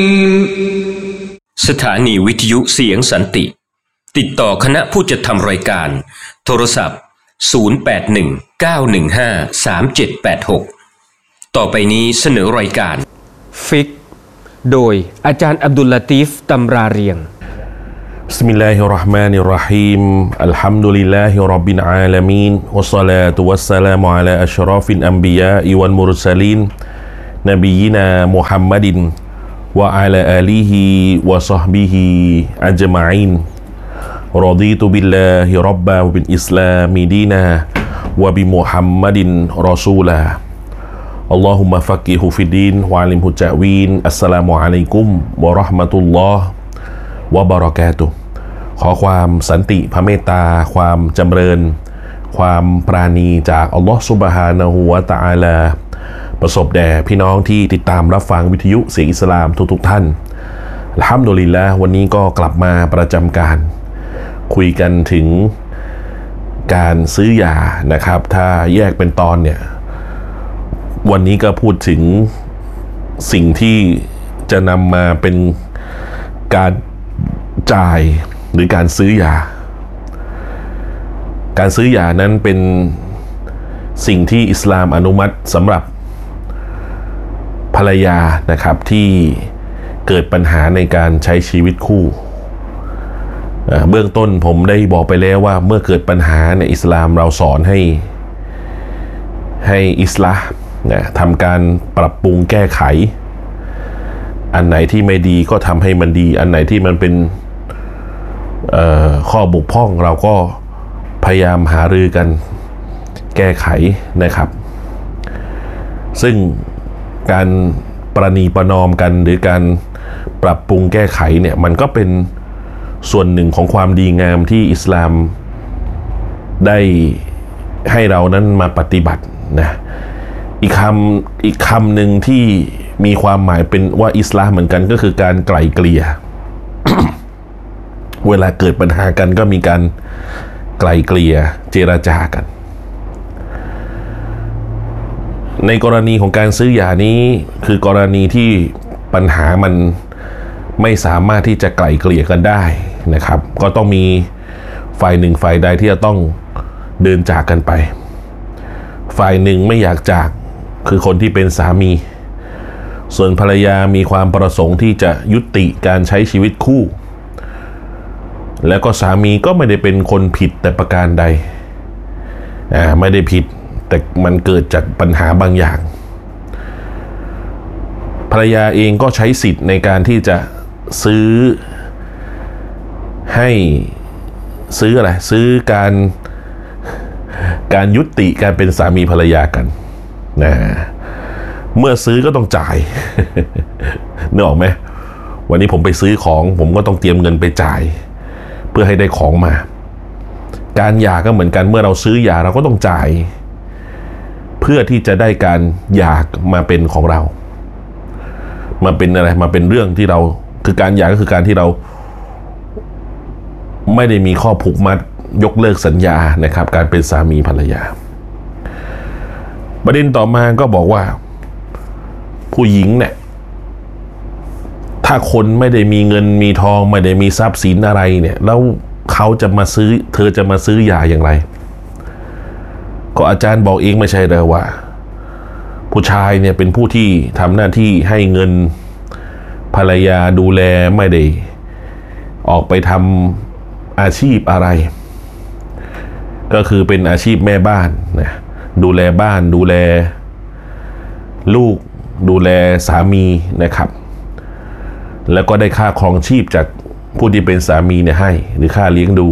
สถานีวิทยุเสียงสันติติดต่อคณะผู้จัดทำรายการโทรศัพท์0819153786ต่อไปนี้เสนอรายการฟิกโดยอาจารย์อับดุลลาตีฟตำราเรียงบิสมิลลาฮิรเราะห์มานิรเราะฮีมอัลฮัมดุลิลลาฮิร็อบบิลอาลามีนวัสศอลาตุวัสสลามุอะลาอัชรอฟิลอัมบิยาอิวัลมุรสลีนนบียินามุฮัมมัดินวะอะลาอาลีฮิวะศอฮบิฮิอัจมะอีนรอฎีตุบิลลาฮิร็อบบะวะบิลอิสลามิดีนาวะบิมุฮัมมัดินรอซูลาอัลลอฮุมะฟักกิฮุฟิดดีนวะอะลิมฮุตะวีนอัสสลามุอะลัยกุมวะเราะห์มะตุลลอฮ์วะบะเราะกาตุฮ์ขอความสันติพระเมตตาความจำเริญความปราณีจากอัลลอฮ์ซุบฮานะฮูวะตะอาลาประสบแด่พี่น้องที่ติดตามรับฟังวิทยุเสียงอิสลามทุกท่านอัลฮัมดุลิลละห์วันนี้ก็กลับมาประจำการคุยกันถึงการซื้อหย่านะครับถ้าแยกเป็นตอนเนี่ยวันนี้ก็พูดถึงสิ่งที่จะนำมาเป็นการจ่ายหรือการซื้อหย่าการซื้อหย่านั้นเป็นสิ่งที่อิสลามอนุมัติสำหรับภรรยานะครับที่เกิดปัญหาในการใช้ชีวิตคู่เบื้องต้นผมได้บอกไปแล้วว่าเมื่อเกิดปัญหาในอิสลามเราสอนให้อิสลาห์ทำการปรับปรุงแก้ไขอันไหนที่ไม่ดีก็ทำให้มันดีอันไหนที่มันเป็นข้อบกพร่องเราก็พยายามหารือกันแก้ไขนะครับซึ่งการประนีประนอมกันหรือการปรับปรุงแก้ไขเนี่ยมันก็เป็นส่วนหนึ่งของความดีงามที่อิสลามได้ให้เรานั้นมาปฏิบัตินะอีกคำหนึ่งที่มีความหมายเป็นว่าอิสลามเหมือนกันก็คือการไกล่เกลี่ย เวลาเกิดปัญหากันก็มีการไกล่เกลี่ยเจรจากันในกรณีของการซื้อหย่านี้คือกรณีที่ปัญหามันไม่สามารถที่จะไกล่เกลี่ยกันได้นะครับก็ต้องมีฝ่ายหนึ่งฝ่ายใดที่จะต้องเดินจากกันไปฝ่ายหนึ่งไม่อยากจากคือคนที่เป็นสามีส่วนภรรยามีความประสงค์ที่จะยุติการใช้ชีวิตคู่แล้วก็สามีก็ไม่ได้เป็นคนผิดแต่ประการใดไม่ได้ผิดแต่มันเกิดจากปัญหาบางอย่างภรรยาเองก็ใช้สิทธิ์ในการที่จะซื้ออะไรซื้อการยุติการเป็นสามีภรรยากันนะเมื่อซื้อก็ต้องจ่ายนึกออกไหมวันนี้ผมไปซื้อของผมก็ต้องเตรียมเงินไปจ่ายเพื่อให้ได้ของมาการหย่าก็เหมือนกันเมื่อเราซื้อหย่าเราก็ต้องจ่ายเพื่อที่จะได้การหย่ามาเป็นของเรามาเป็นอะไรมาเป็นเรื่องที่เราคือการหย่าก็คือการที่เราไม่ได้มีข้อผูกมัดยกเลิกสัญญานะครับการเป็นสามีภรรยาประเด็นต่อมาก็บอกว่าผู้หญิงเนี่ยถ้าคนไม่ได้มีเงินมีทองไม่ได้มีทรัพย์สินอะไรเนี่ยแล้วเธอจะมาซื้อหย่าอย่างไรก็อาจารย์บอกเองไม่ใช่เหรอว่าผู้ชายเนี่ยเป็นผู้ที่ทำหน้าที่ให้เงินภรรยาดูแลไม่ได้ออกไปทำอาชีพอะไรก็คือเป็นอาชีพแม่บ้านนะดูแลบ้านดูแลลูกดูแลสามีนะครับแล้วก็ได้ค่าครองชีพจากผู้ที่เป็นสามีเนี่ยให้หรือค่าเลี้ยงดู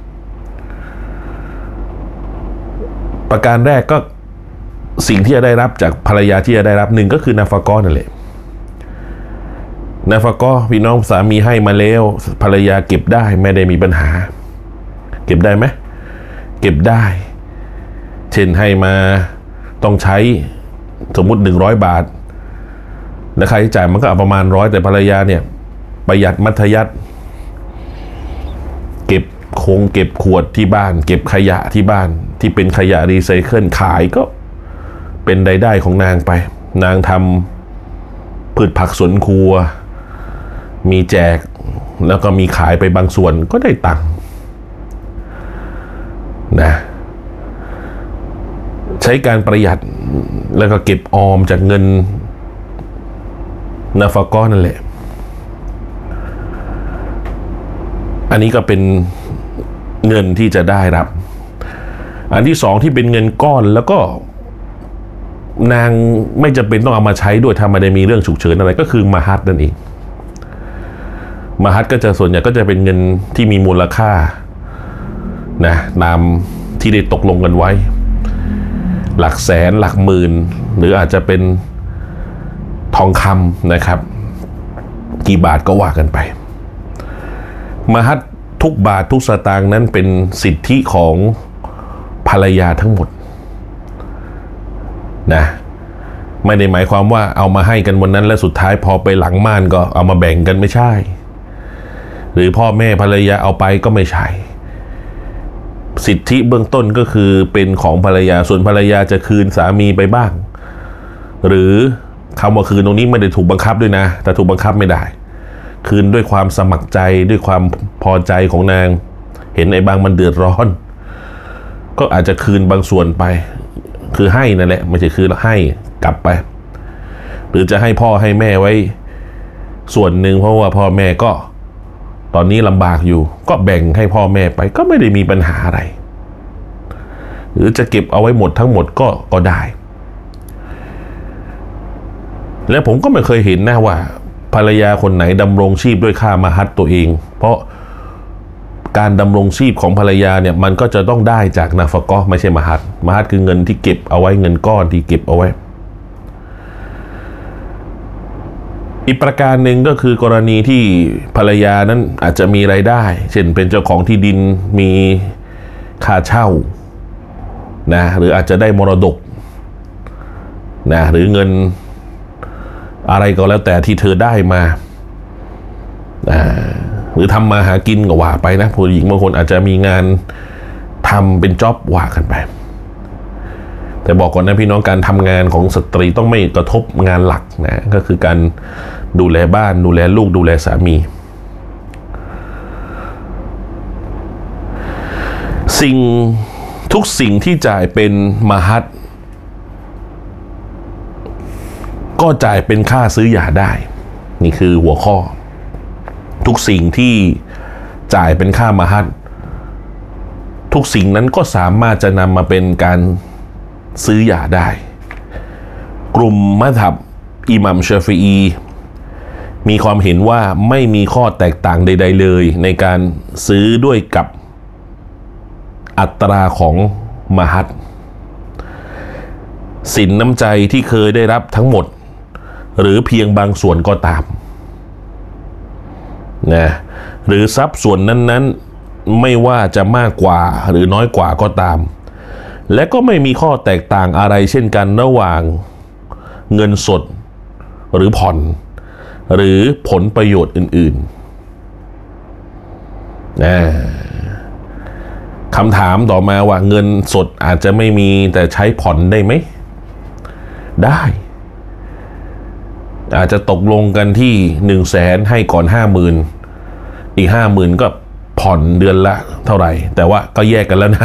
ประการแรกก็สิ่งที่จะได้รับจากภรรยาที่จะได้รับหนึ่งก็คือนาฟะกอนั่นแหละนาฟะกอพี่น้องสามีให้มาแล้วภรรยาเก็บได้ไม่ได้มีปัญหาเก็บได้ไหมเก็บได้เช่นให้มาต้องใช้สมมุติ100 บาทและค่าใช้จ่ายมันก็ประมาณ100แต่ภรรยาเนี่ยประหยัดมัธยัสถ์เก็บขวดที่บ้านเก็บขยะที่บ้านที่เป็นขยะรีไซเคิลขายก็เป็นรายได้ของนางไปนางทำพืชผักสวนครัวมีแจกแล้วก็มีขายไปบางส่วนก็ได้ตังค์นะใช้การประหยัดแล้วก็เก็บออมจากเงินนาฟะกอนั่นแหละอันนี้ก็เป็นเงินที่จะได้รับอันที่สองที่เป็นเงินก้อนแล้วก็นางไม่จำเป็นต้องเอามาใช้ด้วยถ้าไม่ได้มีเรื่องฉุกเฉินอะไรก็คือมหัดนั่นเองมหัดก็จะส่วนใหญ่ก็จะเป็นเงินที่มีมูลค่านะตามที่ได้ตกลงกันไว้หลักแสนหลักหมื่นหรืออาจจะเป็นทองคำนะครับกี่บาทก็ว่ากันไปมหัดทุกบาททุกสตางค์นั้นเป็นสิทธิของภรรยาทั้งหมดนะไม่ได้หมายความว่าเอามาให้กันวันนั้นและสุดท้ายพอไปหลังม่านก็เอามาแบ่งกันไม่ใช่หรือพ่อแม่ภรรยาเอาไปก็ไม่ใช่สิทธิเบื้องต้นก็คือเป็นของภรรยาส่วนภรรยาจะคืนสามีไปบ้างหรือคำว่าคืนตรงนี้ไม่ได้ถูกบังคับด้วยนะแต่ถูกบังคับไม่ได้คืนด้วยความสมัครใจด้วยความพอใจของนางเห็นไอ้บางมันเดือดร้อนก็อาจจะคืนบางส่วนไปคือให้นั่นแหละไม่ใช่คืนให้กลับไปหรือจะให้พ่อให้แม่ไว้ส่วนหนึ่งเพราะว่าพ่อแม่ก็ตอนนี้ลำบากอยู่ก็แบ่งให้พ่อแม่ไปก็ไม่ได้มีปัญหาอะไรหรือจะเก็บเอาไว้หมดทั้งหมดก็ได้และผมก็ไม่เคยเห็นนะว่าภรรยาคนไหนดำรงชีพด้วยค่ามหัดตัวเองเพราะการดำรงชีพของภรรยาเนี่ยมันก็จะต้องได้จากนาฟะกอไม่ใช่มหัดคือเงินที่เก็บเอาไว้เงินก้อนที่เก็บเอาไว้อีกประการหนึ่งก็คือกรณีที่ภรรยานั้นอาจจะมีรายได้เช่นเป็นเจ้าของที่ดินมีค่าเช่านะหรืออาจจะได้มรดกนะหรือเงินอะไรก็แล้วแต่ที่เธอได้มาหรือทำมาหากินก็ว่าไปนะผู้หญิงบางคนอาจจะมีงานทำเป็นจ็อบว่ากันไปแต่บอกก่อนนะพี่น้องการทำงานของสตรีต้องไม่กระทบงานหลักนะก็คือการดูแลบ้านดูแลลูกดูแลสามีทุกสิ่งที่จ่ายเป็นมหัดก็จ่ายเป็นค่าซื้อหย่าได้นี่คือหัวข้อทุกสิ่งที่จ่ายเป็นค่ามหัดทุกสิ่งนั้นก็สามารถจะนำมาเป็นการซื้อหย่าได้กลุ่มมัธยับอิหม่ามชาฟิอีมีความเห็นว่าไม่มีข้อแตกต่างใดๆเลยในการซื้อด้วยกับอัตราของมหัดสินน้ำใจที่เคยได้รับทั้งหมดหรือเพียงบางส่วนก็ตามนะหรือทรัพย์ส่วนนั้นๆไม่ว่าจะมากกว่าหรือน้อยกว่าก็ตามและก็ไม่มีข้อแตกต่างอะไรเช่นกันระหว่างเงินสดหรือผ่อนหรือผลประโยชน์อื่นๆคำถามต่อมาว่าเงินสดอาจจะไม่มีแต่ใช้ผ่อนได้ไหมได้อาจจะตกลงกันที่ 100,000 ให้ก่อน 50,000 อีก 50,000 ก็ผ่อนเดือนละเท่าไหร่แต่ว่าก็แยกกันแล้วนะ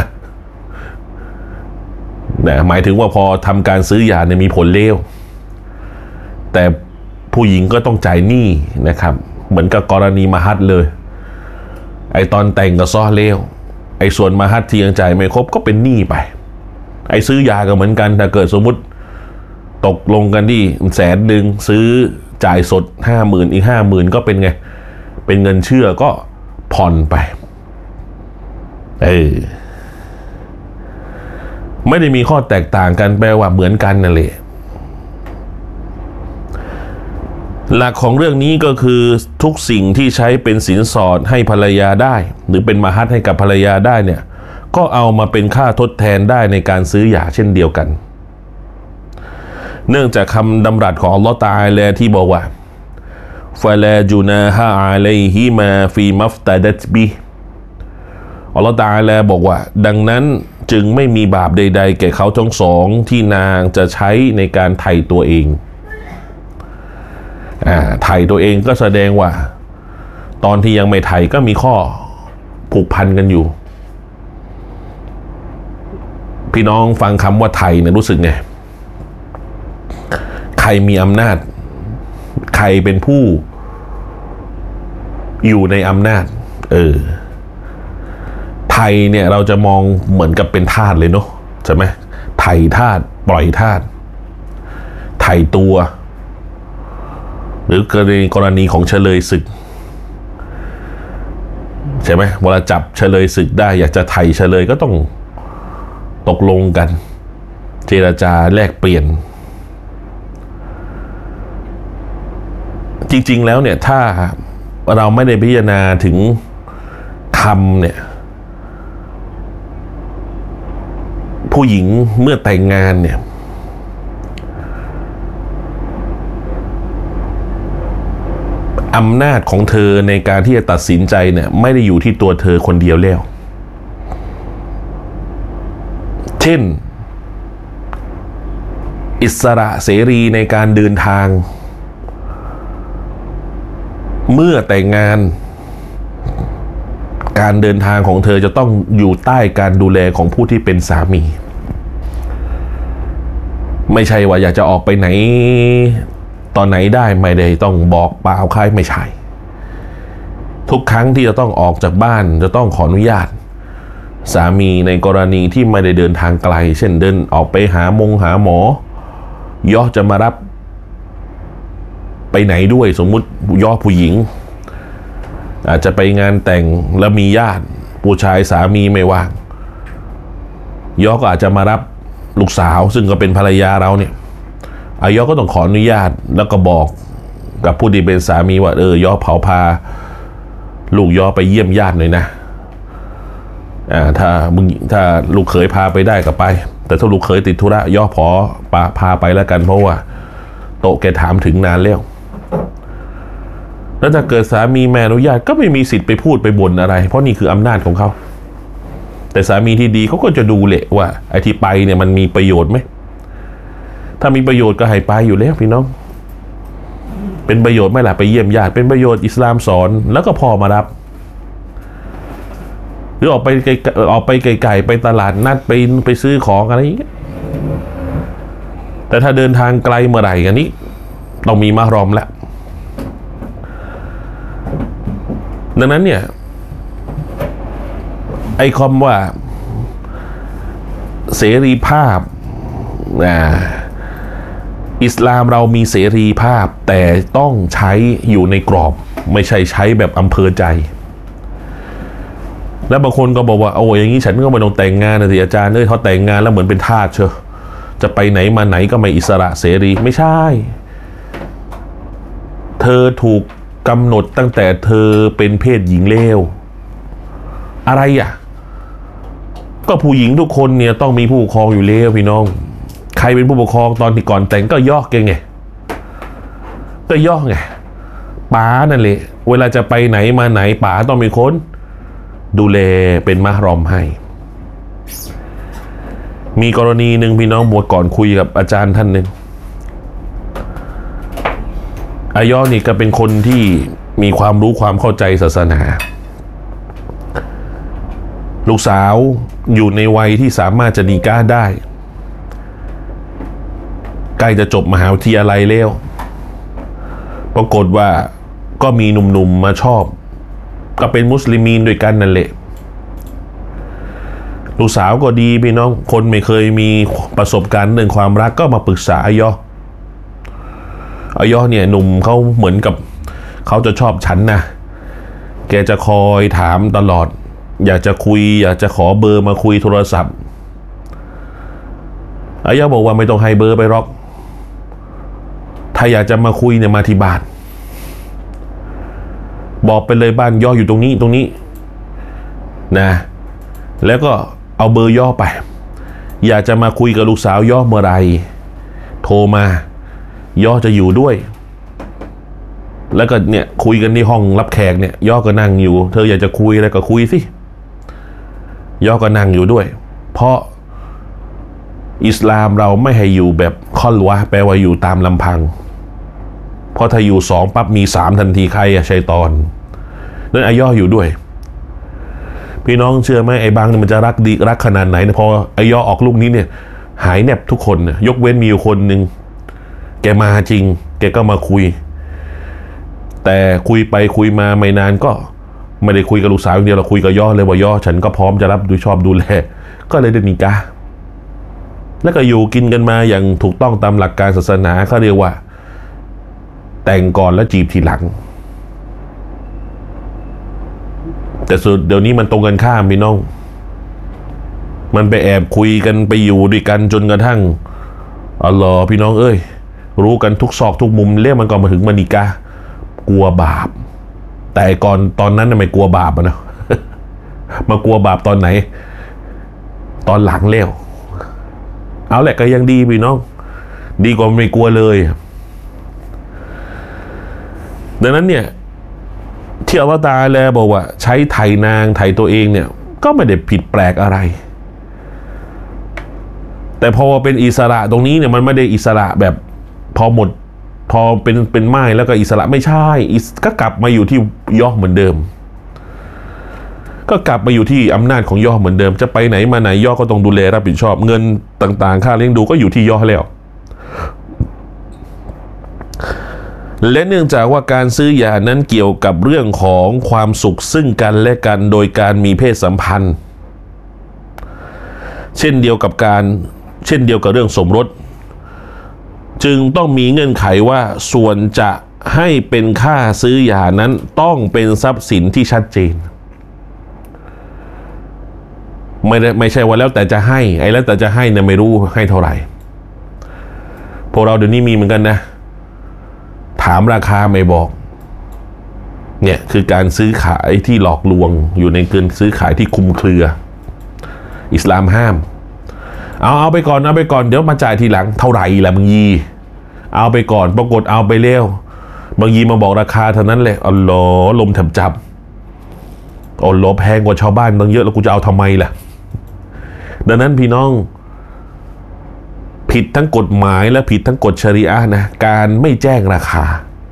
หมายถึงว่าพอทำการซื้อหย่าเนี่ยมีผลเลวแต่ผู้หญิงก็ต้องจ่ายหนี้นะครับเหมือนกับกรณีมหัดเลยไอตอนแต่งก็ซ้อเลวไอส่วนมหัดที่ยังจ่ายไม่ครบก็เป็นหนี้ไปไอซื้อหย่าก็เหมือนกันถ้าเกิดสมมุติตกลงกันที่100,000ซื้อจ่ายสด 50,000 อีก 50,000 ก็เป็นไงเป็นเงินเชื่อก็ผ่อนไปไม่ได้มีข้อแตกต่างกันแปลว่าเหมือนกันนั่นแหละหลักของเรื่องนี้ก็คือทุกสิ่งที่ใช้เป็นสินสอดให้ภรรยาได้หรือเป็นมหัดให้กับภรรยาได้เนี่ยก็เอามาเป็นค่าทดแทนได้ในการซื้อหย่าเช่นเดียวกันเนื่องจากคำดำรัสของอัลลอฮฺตะอาลาที่บอกว่าฟะลาจุนาฮะอะลัยฮิมาฟีมัฟตะดัตบิอัลลอฮฺตะอาลาบอกว่าดังนั้นจึงไม่มีบาปใดๆแก่เขาทั้งสองที่นางจะใช้ในการไถ่ตัวเองไถ่ตัวเองก็แสดงว่าตอนที่ยังไม่ไทยก็มีข้อผูกพันกันอยู่พี่น้องฟังคำว่าไทยเนี่ยรู้สึกไงใครมีอำนาจใครเป็นผู้อยู่ในอำนาจไทยเนี่ยเราจะมองเหมือนกับเป็นทาสเลยเนาะใช่ไหมไทยทาสปล่อยทาสไทยตัวหรือกรณีของเฉลยศึกใช่ไหมเวลาจับเฉลยศึกได้อยากจะไทยเฉลยก็ต้องตกลงกันเจรจาแลกเปลี่ยนจริงๆแล้วเนี่ยถ้าเราไม่ได้พิจารณาถึงคำเนี่ยผู้หญิงเมื่อแต่งงานเนี่ยอำนาจของเธอในการที่จะตัดสินใจเนี่ยไม่ได้อยู่ที่ตัวเธอคนเดียวแล้วเช่นอิสระเสรีในการเดินทางเมื่อแต่งงานการเดินทางของเธอจะต้องอยู่ใต้การดูแลของผู้ที่เป็นสามีไม่ใช่ว่าอยากจะออกไปไหนตอนไหนได้ไม่ได้ต้องบอกเปล่าใครไม่ใช่ทุกครั้งที่จะต้องออกจากบ้านจะต้องขออนุญาตสามีในกรณีที่ไม่ได้เดินทางไกลเช่นเดินออกไปหาหมอย่อจะมารับไปไหนด้วยสมมุติย่อผู้หญิงอาจจะไปงานแต่งแล้วมีญาติผู้ชายสามีไม่ว่างย่อก็อาจจะมารับลูกสาวซึ่งก็เป็นภรรยาเราเนี่ยย่อก็ต้องขออนุญาตแล้วก็บอกกับผู้ที่เป็นสามีว่าย่อเผาพาลูกย่อไปเยี่ยมญาติหน่อยนะถ้าลูกเขยพาไปได้ก็ไปแต่ถ้าลูกเขยติดธุระย่อพาไปแล้วกันเพราะว่าโตแกถามถึงนานแล้วถ้าเกิดสามีไม่อนุญาตก็ไม่มีสิทธิ์ไปพูดไปบ่นอะไรเพราะนี่คืออำนาจของเขาแต่สามีที่ดีเขาก็จะดูแหละว่าไอ้ที่ไปเนี่ยมันมีประโยชน์ไหมถ้ามีประโยชน์ก็ให้ไปอยู่แล้วพี่น้องเป็นประโยชน์ไหมล่ะไปเยี่ยมญาติเป็นประโยชน์อิสลามสอนแล้วก็พอมารับหรือออกไปไกลๆไปตลาดนัดไปซื้อของอะไรอย่างเงี้ยแต่ถ้าเดินทางไกลเมื่อไหร่กันนี้ต้องมีมะฮรอมแล้วดังนั้นเนี่ยไอ้คำว่าเสรีภาพอิสลามเรามีเสรีภาพแต่ต้องใช้อยู่ในกรอบไม่ใช่ใช้แบบอำเภอใจแล้วบางคนก็บอกว่าโอ้ยอย่างนี้ฉันก็ไม่ต้องแต่งงานนะสิอาจารย์เขาแต่งงานแล้วเหมือนเป็นทาสเชียวจะไปไหนมาไหนก็ไม่อิสระเสรีไม่ใช่เธอถูกกำหนดตั้งแต่เธอเป็นเพศหญิงเลวอะไรก็ผู้หญิงทุกคนเนี่ยต้องมีผู้ปกครองอยู่แล้วพี่น้องใครเป็นผู้ปกครองตอนที่ก่อนแต่งก็ย่อแกไงก็ย่อไงป๋านั่นแหละเวลาจะไปไหนมาไหนป๋าต้องมีคนดูแลเป็นมะฮรอมให้มีกรณีหนึ่งพี่น้องบวชก่อนคุยกับอาจารย์ท่านหนึ่งย่อนี่ก็เป็นคนที่มีความรู้ความเข้าใจศาสนาลูกสาวอยู่ในวัยที่สามารถจะนิกาห์ได้ใกล้จะจบมหาวิทยาลัยแล้วปรากฏว่าก็มีหนุ่มๆมาชอบก็เป็นมุสลิมีนด้วยกันนั่นแหละลูกสาวก็ดีพี่น้องคนไม่เคยมีประสบการณ์เรื่องความรักก็มาปรึกษาย่อเนี่ยหนุ่มเขาเหมือนกับเขาจะชอบฉันนะแกจะคอยถามตลอดอยากจะคุยอยากจะขอเบอร์มาคุยโทรศัพท์ย่อบอกว่าไม่ต้องให้เบอร์ไปหรอกถ้าอยากจะมาคุยเนี่ยมาที่บ้านบอกไปเลยบ้านย่ออยู่ตรงนี้นะแล้วก็เอาเบอร์ย่อไปอยากจะมาคุยกับลูกสาวย่อเมื่อไรโทรมาย่อจะอยู่ด้วยแล้วก็เนี่ยคุยกันที่ห้องรับแขกเนี่ยย่อก็นั่งอยู่เธออยากจะคุยอะไรก็คุยสิย่อก็นั่งอยู่ด้วยเพราะอิสลามเราไม่ให้อยู่แบบค่อนวะแปลว่าอยู่ตามลำพังเพราะถ้าอยู่2ปั๊บมี3ทันทีใครชัยฏอนนั่นอายออยู่ด้วยพี่น้องเชื่อไหมไอ้บางเนี่ยมันจะรักดีรักขนาดไหนนะพออายอออกลูกนี้เนี่ยหายแนบทุกคนยกเว้นมีอยู่คนหนึ่งแกมาจริงแกก็มาคุยแต่คุยไปคุยมาไม่นานก็ไม่ได้คุยกับลูกสาวอย่างเดียวเราคุยกับย่อเลยว่าย่อฉันก็พร้อมจะรับดูชอบดูแลก็เลยได้นิกะห์แล้วก็อยู่กินกันมาอย่างถูกต้องตามหลักการศาสนาเขาเรียกว่าแต่งก่อนแล้วจีบทีหลังแต่สุดเดี๋ยวนี้มันตรงกันข้ามพี่น้องมันไปแอบคุยกันไปอยู่ด้วยกันจนกระทั่งอัลลอฮ์พี่น้องเอ้ยรู้กันทุกซอกทุกมุมเรียกมันก่อนมาถึงมานิกะห์กลัวบาปแต่ก่อนตอนนั้นไม่กลัวบาปนะ มากลัวบาปตอนไหนตอนหลังแล้วเอาแหละก็ยังดีพี่น้องดีกว่าไม่กลัวเลยดังนั้นเนี่ยที่อัลเลาะห์ตะอาลาบอกว่าใช้ไถ่นางไถ่ตัวเองเนี่ยก็ไม่ได้ผิดแปลกอะไรแต่พอเป็นอิสระตรงนี้เนี่ยมันไม่ได้อิสระแบบพอหมดพอเป็นม่ายแล้วก็อิสระไม่ใช่ก็กลับมาอยู่ที่ย่อเหมือนเดิมก็กลับมาอยู่ที่อำนาจของย่อเหมือนเดิมจะไปไหนมาไหนย่อก็ต้องดูแลรับผิดชอบเงินต่างๆค่าเลี้ยงดูก็อยู่ที่ย่อแล้วและเนื่องจากว่าการซื้อหย่านั้นเกี่ยวกับเรื่องของความสุขซึ่งกันและกันโดยการมีเพศสัมพันธ์เช่นเดียวกับเรื่องสมรสจึงต้องมีเงื่อนไขว่าส่วนจะให้เป็นค่าซื้อหย่านั้นต้องเป็นทรัพย์สินที่ชัดเจนไม่ใช่ว่าแล้วแต่จะให้แล้วแต่จะให้เนี่ยไม่รู้ให้เท่าไหร่พวกเราเดี๋ยวนี้มีเหมือนกันนะถามราคาไม่บอกเนี่ยคือการซื้อขายที่หลอกลวงอยู่ในการซื้อขายที่คลุมเครืออิสลามห้ามเอาไปก่อนเดี๋ยวมาจ่ายทีหลังเท่าไหร่ล่ะบางยีเอาไปก่อนปรากฏเอาไปเร็วบางยีมาบอกราคาเท่านั้นแหละอัลลอฮ์ลมแทบจับอัลลอฮ์แพงกว่าชาวบ้านตั้งเยอะแล้วกูจะเอาทำไมล่ะดังนั้นพี่น้องผิดทั้งกฎหมายและผิดทั้งกฎชะรีอะห์นะการไม่แจ้งราคา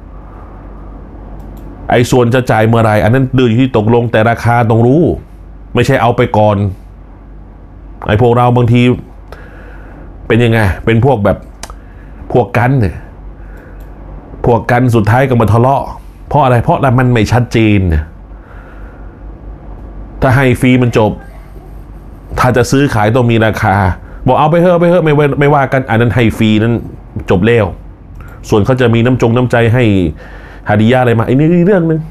ไอ้ส่วนจะจ่ายเมื่อไรอันนั้นดูอยู่ที่ตกลงแต่ราคาต้องรู้ไม่ใช่เอาไปก่อนไอ้พวกเราบางทีเป็นยังไงเป็นพวกแบบพวกกันเนี่ยพวกกันสุดท้ายก็มาทะเลาะเพราะอะไรเพราะมันไม่ชัดเจนถ้าให้ฟรีมันจบถ้าจะซื้อขายต้องมีราคาบอกเอาไปเถอะไม่ว่ากันอันนั้นให้ฟรีนั้นจบแล้วส่วนเขาจะมีน้ำใจให้ฮาดิยะอะไรมาไอ้นี่เรื่องนึง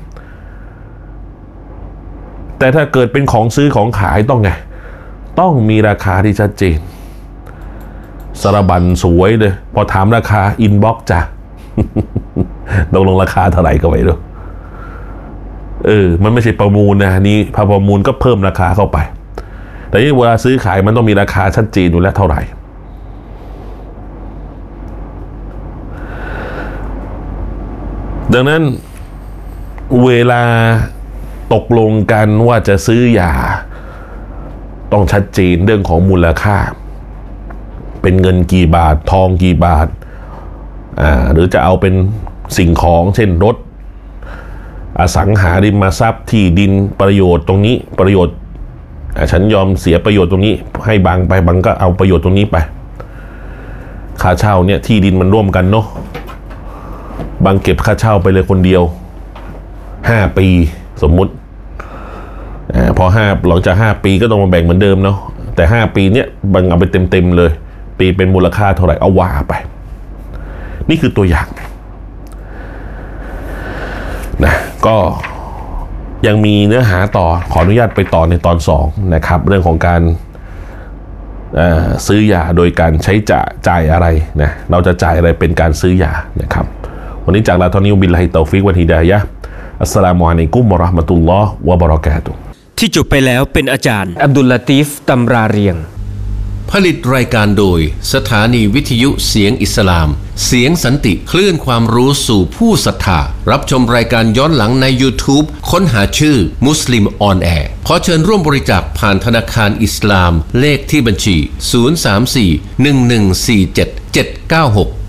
แต่ถ้าเกิดเป็นของซื้อของขายต้องไงต้องมีราคาที่ชัดเจนสารบัญสวยเลยพอถามราคาอินบ็อกซ์จ้ะตกลงราคาเท่าไหร่ก็ไม่รู้มันไม่ใช่ประมูลนะนี่พอประมูลก็เพิ่มราคาเข้าไปแต่เวลาซื้อขายมันต้องมีราคาชัดเจนอยู่แล้วเท่าไหร่ดังนั้นเวลาตกลงกันว่าจะซื้อหย่าต้องชัดเจนเรื่องของมูลค่าเป็นเงินกี่บาททองกี่บาทหรือจะเอาเป็นสิ่งของเช่นรถอสังหาริมทรัพย์ที่ดินประโยชน์ตรงนี้ประโยชน์ฉันยอมเสียประโยชน์ตรงนี้ให้บางไปบางก็เอาประโยชน์ตรงนี้ไปค่าเช่าเนี่ยที่ดินมันร่วมกันเนาะบางเก็บค่าเช่าไปเลยคนเดียว5 ปีสมมุติพอหลังจาก5 ปีก็ต้องมาแบ่งเหมือนเดิมเนาะแต่5 ปีเนี่ยบางเอาไปเต็มเลยปีเป็นมูลค่าเท่าไหร่เอาว่าไปนี่คือตัวอย่างนะก็ยังมีเนื้อหาต่อขออนุญาตไปต่อในตอน2นะครับเรื่องของการซื้อหย่าโดยการใช้จ่ายอะไรนะเราจะจ่ายอะไรเป็นการซื้อหย่านะครับวันนี้จากลาตอนนี้บิลลาฮิตอฟิกวัลฮิดายะห์อัสสลามุอะลัยกุมวะเราะห์มะตุลลอฮ์วะบะเราะกาตุฮ์ที่จบไปแล้วเป็นอาจารย์อับดุลลาตีฟตำราเรียงผลิตรายการโดยสถานีวิทยุเสียงอิสลามเสียงสันติคลื่นความรู้สู่ผู้ศรัทธารับชมรายการย้อนหลังใน YouTube ค้นหาชื่อมุสลิมออนแอร์ขอเชิญร่วมบริจาคผ่านธนาคารอิสลามเลขที่บัญชี 034 1147 796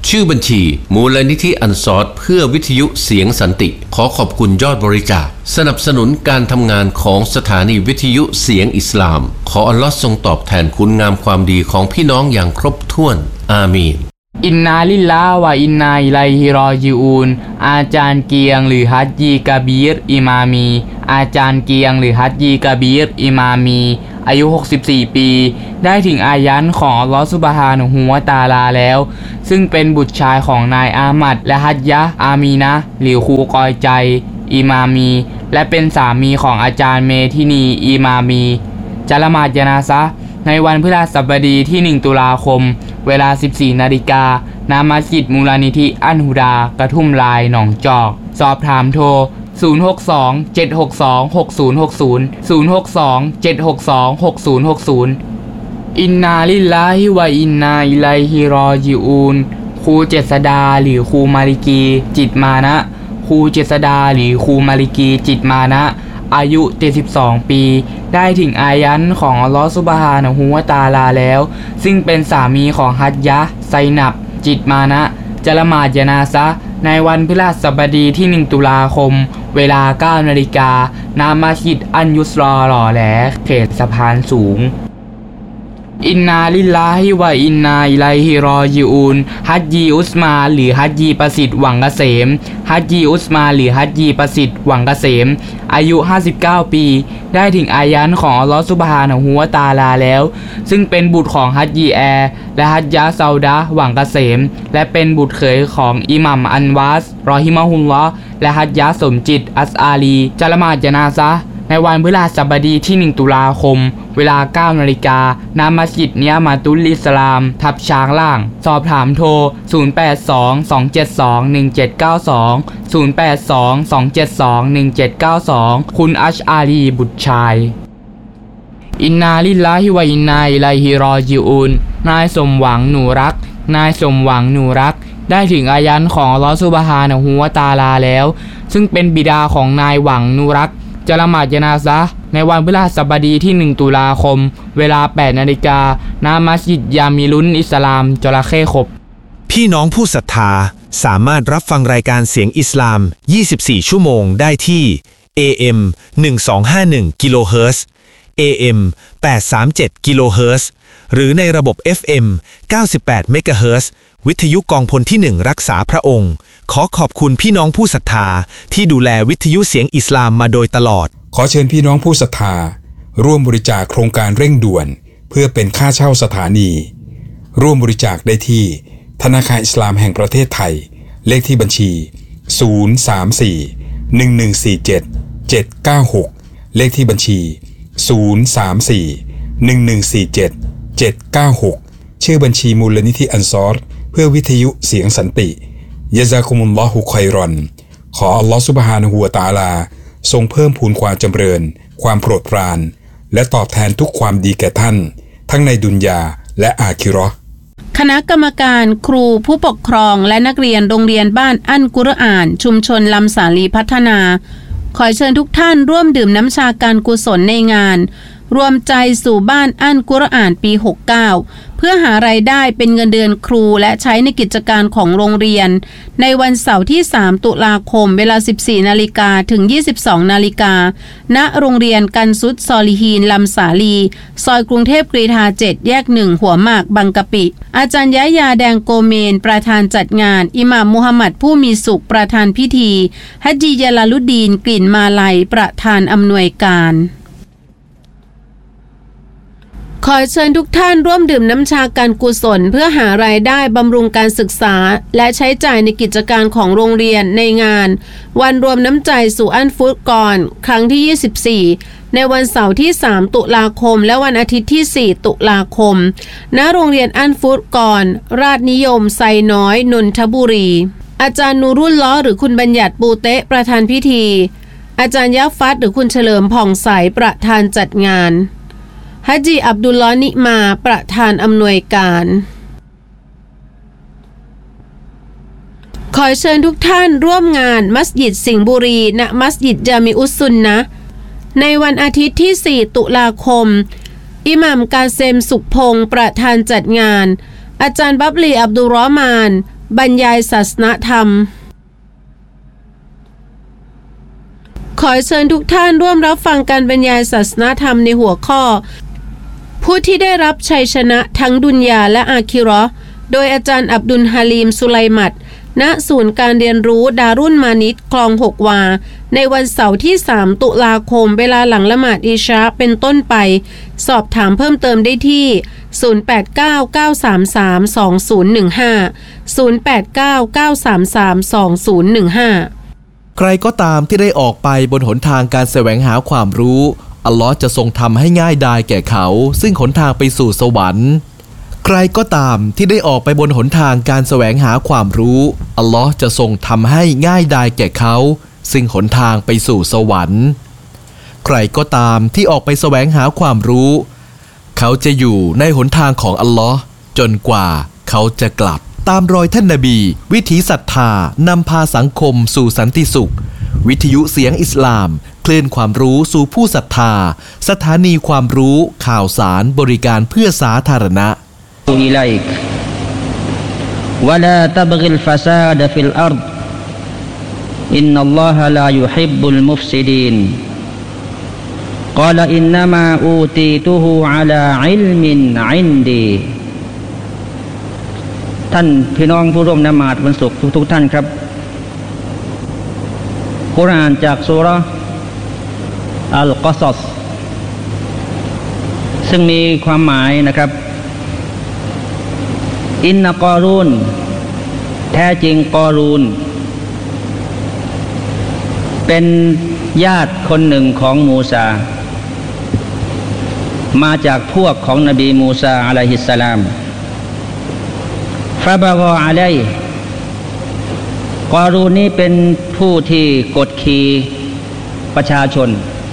ชื่อบัญชีมูลนิธิอันซอรเพื่อวิทยุเสียงสันติขอขอบคุณยอดบริจาคสนับสนุนการทำงานของสถานีวิทยุเสียงอิสลามขออัลลอฮ์ทรงตอบแทนคุณงามความดีของพี่น้องอย่างครบถ้วนอามีนอินนาลิลลาห์วะอินนาอิลัยฮิรอญิอูนอาจารย์เกียงหรือฮัจญีกะบีรอิมามีอาจารย์เกียงหรือฮัจญีกะบีรอิมามีอายุ64ปีได้ถึงอายันของอัลลอฮฺซุบฮานะฮูวะตะอาลาแล้วซึ่งเป็นบุตรชายของนายอามัดและฮัจญะอามีนะหรือครูกอยใจอิมามีและเป็นสามีของอาจารย์เมทินีอิมามีจะละหมาดญะนาซะห์ในวันพฤหัสบดีที่1ตุลาคมเวลา 14 นาฬิกาณมัสยิดมูลนิธิอันฮุดากระทุ่มลายหนองจอกสอบถามโทร062 762 6060 062 762 6060อินนาลิลลาฮิวะอินนาอิลัยฮิรอญิอูนครูเจษดาหรือครูมาลิกีจิตมานะครูเจษดาหรือครูมาลิกีจิตมานะอายุ72ปีได้ถึงอายันของอัลลอฮฺซุบฮานะฮูวะตะอาลาแล้วซึ่งเป็นสามีของฮัจญะไซนับจิตมานะจะละหมาดญะนาซะห์ในวันพฤหัสบดีที่1ตุลาคมเวลา 9 นาฬิกาณมัสยิดอันยุสรอหล่อแหลเขตสะพานสูงอินนาลิลลาฮิวะอินนาอิลัยฮิรอญิอูนฮัจญีอุสมาหรือฮัจญีประสิทธิ์หวังเกษมฮัจญีอุสมาหรือฮัจญีประสิทธิ์หวังเกษมอายุ59ปีได้ถึงอายันของอัลลอฮฺซุบฮานะฮูวะตะอาลาแล้วซึ่งเป็นบุตรของฮัจญีแอร์และฮัจญะซาอุดะห์หวังเกษมและเป็นบุตรเขยของอิหมัมอันวาสรอฮิมะฮุลลอฮ์และฮัจญะสมจิตอัสอาลีจะละหมาดญะนาซะห์ในวันพฤหัสบดีที่1ตุลาคมเวลา 9 นาฬิกาณมัสยิดเนียมาตุลอิสลามทับช้างล่างสอบถามโทร082 272 1792 082 272 1792คุณอัชอาลีบุตรชายอินนาลิลลาฮิวะอินนาอิลัยฮิรอญิอูนนายสมหวังหนูรักนายสมหวังหนูรักได้ถึงอายันของอัลเลาะห์ซุบฮานะฮูวะตะอาลาแล้วซึ่งเป็นบิดาของนายหวังหนูรักจะละหมาดญะนาซะห์ในวันพฤหัสบดีที่1ตุลาคมเวลา 8 นาฬิกาณมัสยิดยามิลุนอิสลามจระเข้ขบพี่น้องผู้ศรัทธาสามารถรับฟังรายการเสียงอิสลาม24ชั่วโมงได้ที่ AM 1251กิโลเฮิรตซ์ AM 837กิโลเฮิรตซ์หรือในระบบ FM 98เมกะเฮิรตซ์วิทยุกองพลที่1รักษาพระองค์ขอขอบคุณพี่น้องผู้ศรัทธาที่ดูแลวิทยุเสียงอิสลามมาโดยตลอดขอเชิญพี่น้องผู้ศรัทธาร่วมบริจาคโครงการเร่งด่วนเพื่อเป็นค่าเช่าสถานีร่วมบริจาคได้ที่ธนาคารอิสลามแห่งประเทศไทยเลขที่บัญชี034 1147 796เลขที่บัญชี034 1147 796ชื่อบัญชีมูลนิธิอันซอรเพื่อวิทยุเสียงสันติยะซากุมุลลอฮุค็อยรอนขออัลลอฮฺซุบฮานะฮูวะตะอาลาทรงเพิ่มพูนความจำเริญความโปรดปรานและตอบแทนทุกความดีแก่ท่านทั้งในดุนยาและอาคิเราะห์คณะกรรมการครูผู้ปกครองและนักเรียนโรงเรียนบ้านอันกุรอานชุมชนลำสาลีพัฒนาขอเชิญทุกท่านร่วมดื่มน้ำชาการกุศลในงานรวมใจสู่บ้านอันกุรอานปี69เพื่อหารายได้เป็นเงินเดือนครูและใช้ในกิจการของโรงเรียนในวันเสาร์ที่3ตุลาคมเวลา 14 นาฬิกาถึง 22 นาฬิกาณโรงเรียนกันซุดซอลิฮีนลำสาลีซอยกรุงเทพกรีฑา7แยก1หัวหมากบางกะปิอาจารย์ยะยาแดงโกเมนประธานจัดงานอิหม่ามมุฮัมมัดผู้มีสุขประธานพิธีฮัจญียะลาลุดดีนกลิ่นมาลัยประธานอำนวยการขอเชิญทุกท่านร่วมดื่มน้ำชาการกุศลเพื่อหารายได้บำรุงการศึกษาและใช้จ่ายในกิจการของโรงเรียนในงานวันรวมน้ำใจสู่อันฟุตกรครั้งที่24ในวันเสาร์ที่3ตุลาคมและวันอาทิตย์ที่4ตุลาคมณโรงเรียนอันฟุตกรราชนิยมไซน้อยนนทบุรีอาจารย์นูรุลล้อหรือคุณบัญญัติปูเตะประธานพิธีอาจารย์ยะฟัดหรือคุณเฉลิมผ่องใสประธานจัดงานฮัจญีอับดุลลอฮ์นิมาประธานอำนวยการขอเชิญทุกท่านร่วมงานมัสยิดสิงห์บุรีณมัสยิดญามิอุสซุนนะห์ในวันอาทิตย์ที่4ตุลาคมอิหม่ามกาเซมสุขพงศ์ประธานจัดงานอาจารย์บับลีอับดุลรอห์มานบรรยายศาสนธรรมขอเชิญทุกท่านร่วมรับฟังการบรรยายศาสนธรรมในหัวข้อผู้ที่ได้รับชัยชนะทั้งดุนยาและอาคิเราะห์โดยอาจารย์อับดุลฮาลีมสุไลมัดณศูนย์การเรียนรู้ดารุนมานิดคลอง6 วาในวันเสาร์ที่3 ตุลาคมเวลาหลังละหมาดอิชาเป็นต้นไปสอบถามเพิ่มเติมได้ที่0899332015 ใครก็ตามที่ได้ออกไปบนหนทางการแสวงหาความรู้อัลลอฮ์จะทรงทำให้ง่ายดายแก่เขาซึ่งหนทางไปสู่สวรรค์ใครก็ตามที่ได้ออกไปบนหนทางการแสวงหาความรู้อัลลอฮ์จะทรงทำให้ง่ายดายแก่เขาซึ่งหนทางไปสู่สวรรค์ใครก็ตามที่ออกไปแสวงหาความรู้เขาจะอยู่ในหนทางของอัลลอฮ์จนกว่าเขาจะกลับตามรอยท่านนบีวิถีศรัทธานำพาสังคมสู่สันติสุขวิทยุเสียงอิสลามคลื่นความรู้สู่ผู้ศรัทธาสถานีความรู้ข่าวสารบริการเพื่อสาธารณะ إليك ولا تبغي الفساد في الأرض إن الله لا يحب المفسدين قال إنما أوتيته على علم عندي ท่านพี่น้องผู้ร่วมละหมาดวันศุกร์ทุกท่านครับกุรอานจากซูเราะห์อัลกอซัสซึ่งมีความหมายนะครับอินนะกอรูนแท้จริงกอรูนเป็นญาติคนหนึ่งของมูซามาจากพวกของนบีมูซาอะลัยฮิสสลามฟะบะกออะลัยกอรูนนี้เป็นผู้ที่กดขี่ประชาชน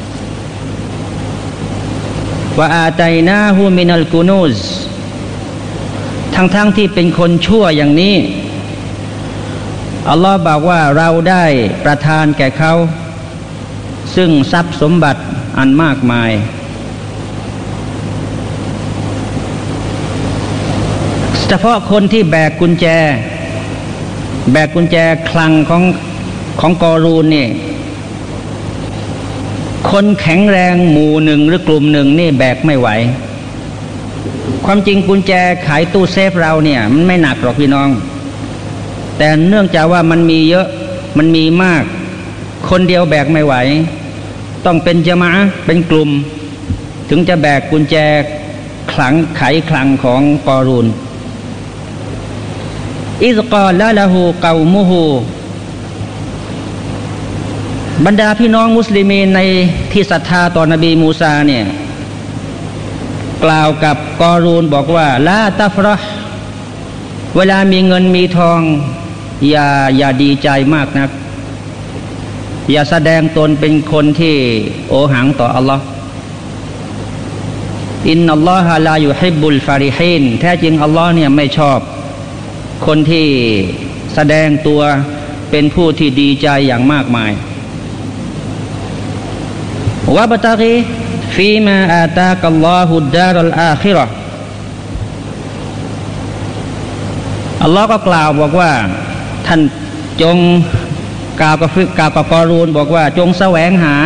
วะอาตัยนาฮูมินัลกุนูซทั้งที่เป็นคนชั่วอย่างนี้อัลลอฮ์บอกว่าเราได้ประทานแก่เขาซึ่งทรัพย์สมบัติอันมากมายเฉพาะคนที่แบกกุญแจคลังของกอรูนนี่คนแข็งแรงหมู่หนึ่งหรือกลุ่มหนึ่งนี่แบกไม่ไหวความจริงกุญแจขายตู้เซฟเราเนี่ยมันไม่หนักหรอกพี่น้องแต่เนื่องจากว่ามันมีเยอะมันมีมากคนเดียวแบกไม่ไหวต้องเป็นญะมาอะห์เป็นกลุ่มถึงจะแบกกุญแจไขคลังของกอรูนอิซกอลละฮูกอมุฮูบรรดาพี่น้องมุสลิมีนในที่ศรัทธาต่อนบีมูซาเนี่ยกล่าวกับกอรูนบอกว่าลาตัฟเราะห์เวลามีเงินมีทองอย่าดีใจมากนักอย่าแสดงตนเป็นคนที่โอหังต่ออัลลอฮ์อินนัลลอฮะลายุฮิบบุลฟาริฮีนแท้จริงอัลลอฮ์เนี่ยไม่ชอบคนที่แสดงตัวเป็นผู้ที่ดีใจอย่างมากมายวะบะตะกีฟีมาอาตากัลลอฮุดดารัลอาคิเราะห์อัลลอฮ์ก็กล่าวบอกว่าท่านจงกล่าวกับกอรูนบอกว่าจงแสวงหา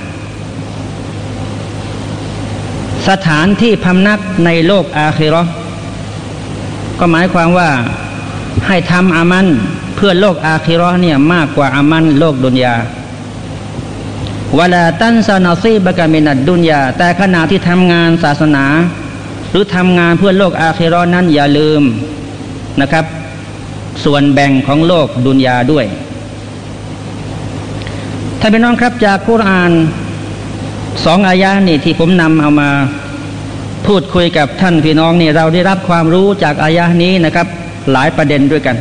สถานที่พำนักในโลกอาคิเราะห์ก็หมายความว่าให้ทำอามันเพื่อโลกอาคิเราะห์เนี่ยมากกว่าอามันโลกดุนยาวะลาตันซานาซีบะกะมินัดดุนยาแต่ขณะที่ทำงานศาสนาหรือทำงานเพื่อโลกอาคิเราะห์นั้นอย่าลืมนะครับส่วนแบ่งของโลกดุนยาด้วยท่านพี่น้องครับจากกุรอาน2 อายะห์นี่ที่ผมนำเอามาพูดคุยกับท่านพี่น้องนี่เราได้รับความรู้จากอายะห์นี้นะครับหลายประเด็นด้วยกัน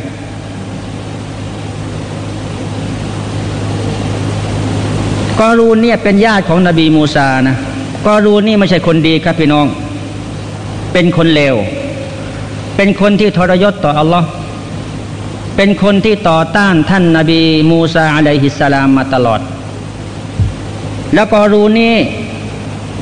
กอรูนเนี่ยเป็นญาติของนบีมูซานะกอรูนนี่ไม่ใช่คนดีครับพี่น้องเป็นคนเลวเป็นคนที่ทรยศต่ออัลลอฮ์เป็นคนที่ต่อต้านท่านนบีมูซาอะลัยฮิสสลามมาตลอดแล้วกอรูนนี่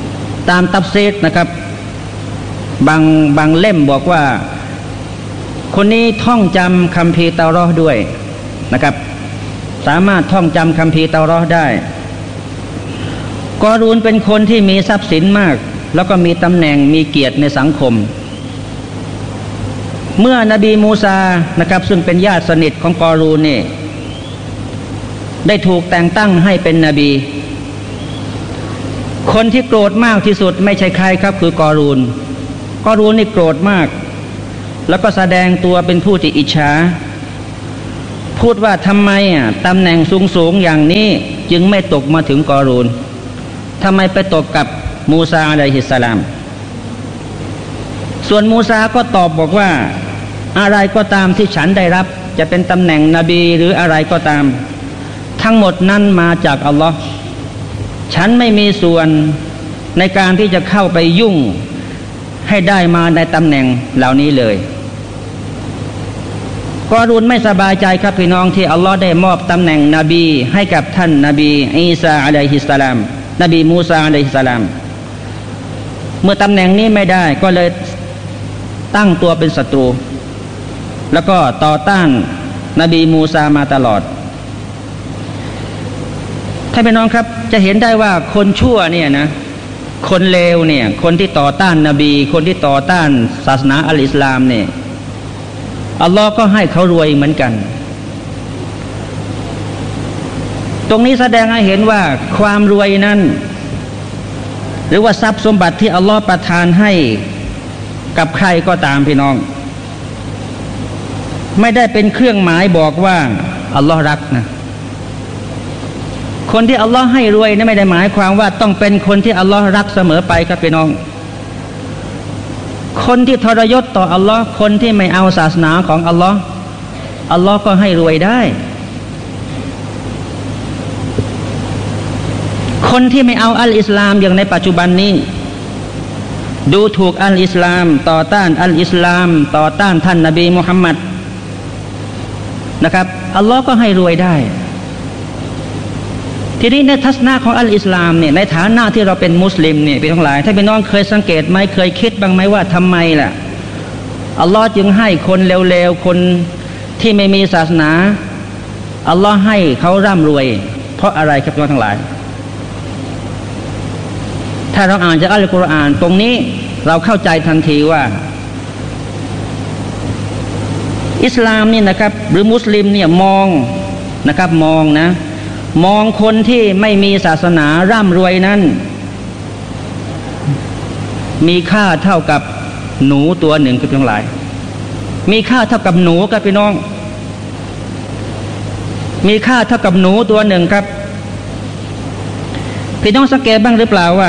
ตามตัฟซีรนะครับบางเล่มบอกว่าคนนี้ท่องจำคัมภีร์เตาเราะห์ด้วยนะครับสามารถท่องจำคัมภีร์เตาเราะห์ได้กอรูนเป็นคนที่มีทรัพย์สินมากแล้วก็มีตำแหน่งมีเกียรติในสังคมเมื่อนบีมูซานะครับซึ่งเป็นญาติสนิทของกอรูนนี่ได้ถูกแต่งตั้งให้เป็นนบีคนที่โกรธมากที่สุดไม่ใช่ใครครับคือกอรูนนี่โกรธมากแล้วก็แสดงตัวเป็นผู้ที่อิจฉาพูดว่าทำไมตำแหน่งสูงอย่างนี้จึงไม่ตกมาถึงกอรูนทำไมไปตกกับมูซาอะลัยฮิสสลามส่วนมูซาก็ตอบบอกว่าอะไรก็ตามที่ฉันได้รับจะเป็นตำแหน่งนบีหรืออะไรก็ตามทั้งหมดนั้นมาจากอัลลอฮ์ฉันไม่มีส่วนในการที่จะเข้าไปยุ่งให้ได้มาในตำแหน่งเหล่านี้เลยกอรูนไม่สบายใจครับพี่น้องที่อัลลอฮ์ได้มอบตำแหน่งนบีให้กับท่านนบีอีสาอะลัยฮิสสลามนบีมูซาอะลัยฮิสสลามเมื่อตำแหน่งนี้ไม่ได้ก็เลยตั้งตัวเป็นศัตรูแล้วก็ต่อต้านนบีมูซามาตลอดท่านพี่น้องครับจะเห็นได้ว่าคนชั่วเนี่ยนะคนเลวเนี่ยคนที่ต่อต้านนบีคนที่ต่อต้านศาสนาอัลอิสลามเนี่ยอัลลอฮ์ก็ให้เขารวยเหมือนกันตรงนี้แสดงให้เห็นว่าความรวยนั้นหรือว่าทรัพย์สมบัติที่อัลลอฮ์ประทานให้กับใครก็ตามพี่น้องไม่ได้เป็นเครื่องหมายบอกว่าอัลลอฮ์รักนะคนที่อัลลอฮ์ให้รวยนั้นไม่ได้หมายความว่าต้องเป็นคนที่อัลลอฮ์รักเสมอไปครับพี่น้องคนที่ทรยศต่ออัลลอฮ์คนที่ไม่เอาศาสนาของอัลลอฮ์อัลลอฮ์ก็ให้รวยได้คนที่ไม่เอาอัลอิสลามอย่างในปัจจุบันนี้ดูถูกอัลอิสลามต่อต้านอัลอิสลามต่อต้านท่านนบีมุฮัมมัดนะครับอัลลอฮ์ก็ให้รวยได้ทีนี้ในทัศนะของอัลอิสลามเนี่ยในฐานะที่เราเป็นมุสลิมเนี่ยพี่ทั้งหลายถ้าพี่น้องเคยสังเกตไหมเคยคิดบ้างไหมว่าทำไมล่ะอัลลอฮ์จึงให้คนเลวๆคนที่ไม่มีศาสนาอัลลอฮ์ให้เขาร่ำรวยเพราะอะไรครับพี่น้องทั้งหลายถ้าเราอ่านจากอัลกุรอานตรงนี้เราเข้าใจทันทีว่าอิสลามนี่นะครับหรือมุสลิมเนี่ยมองนะครับมองคนที่ไม่มีศาสนาร่ำรวยนั้นมีค่าเท่ากับหนูตัวหนึ่งครับทั้งหลายมีค่าเท่ากับหนูครับพี่น้องมีค่าเท่ากับหนูตัวหนึ่งครับพี่น้องสังเกตบ้างหรือเปล่าว่า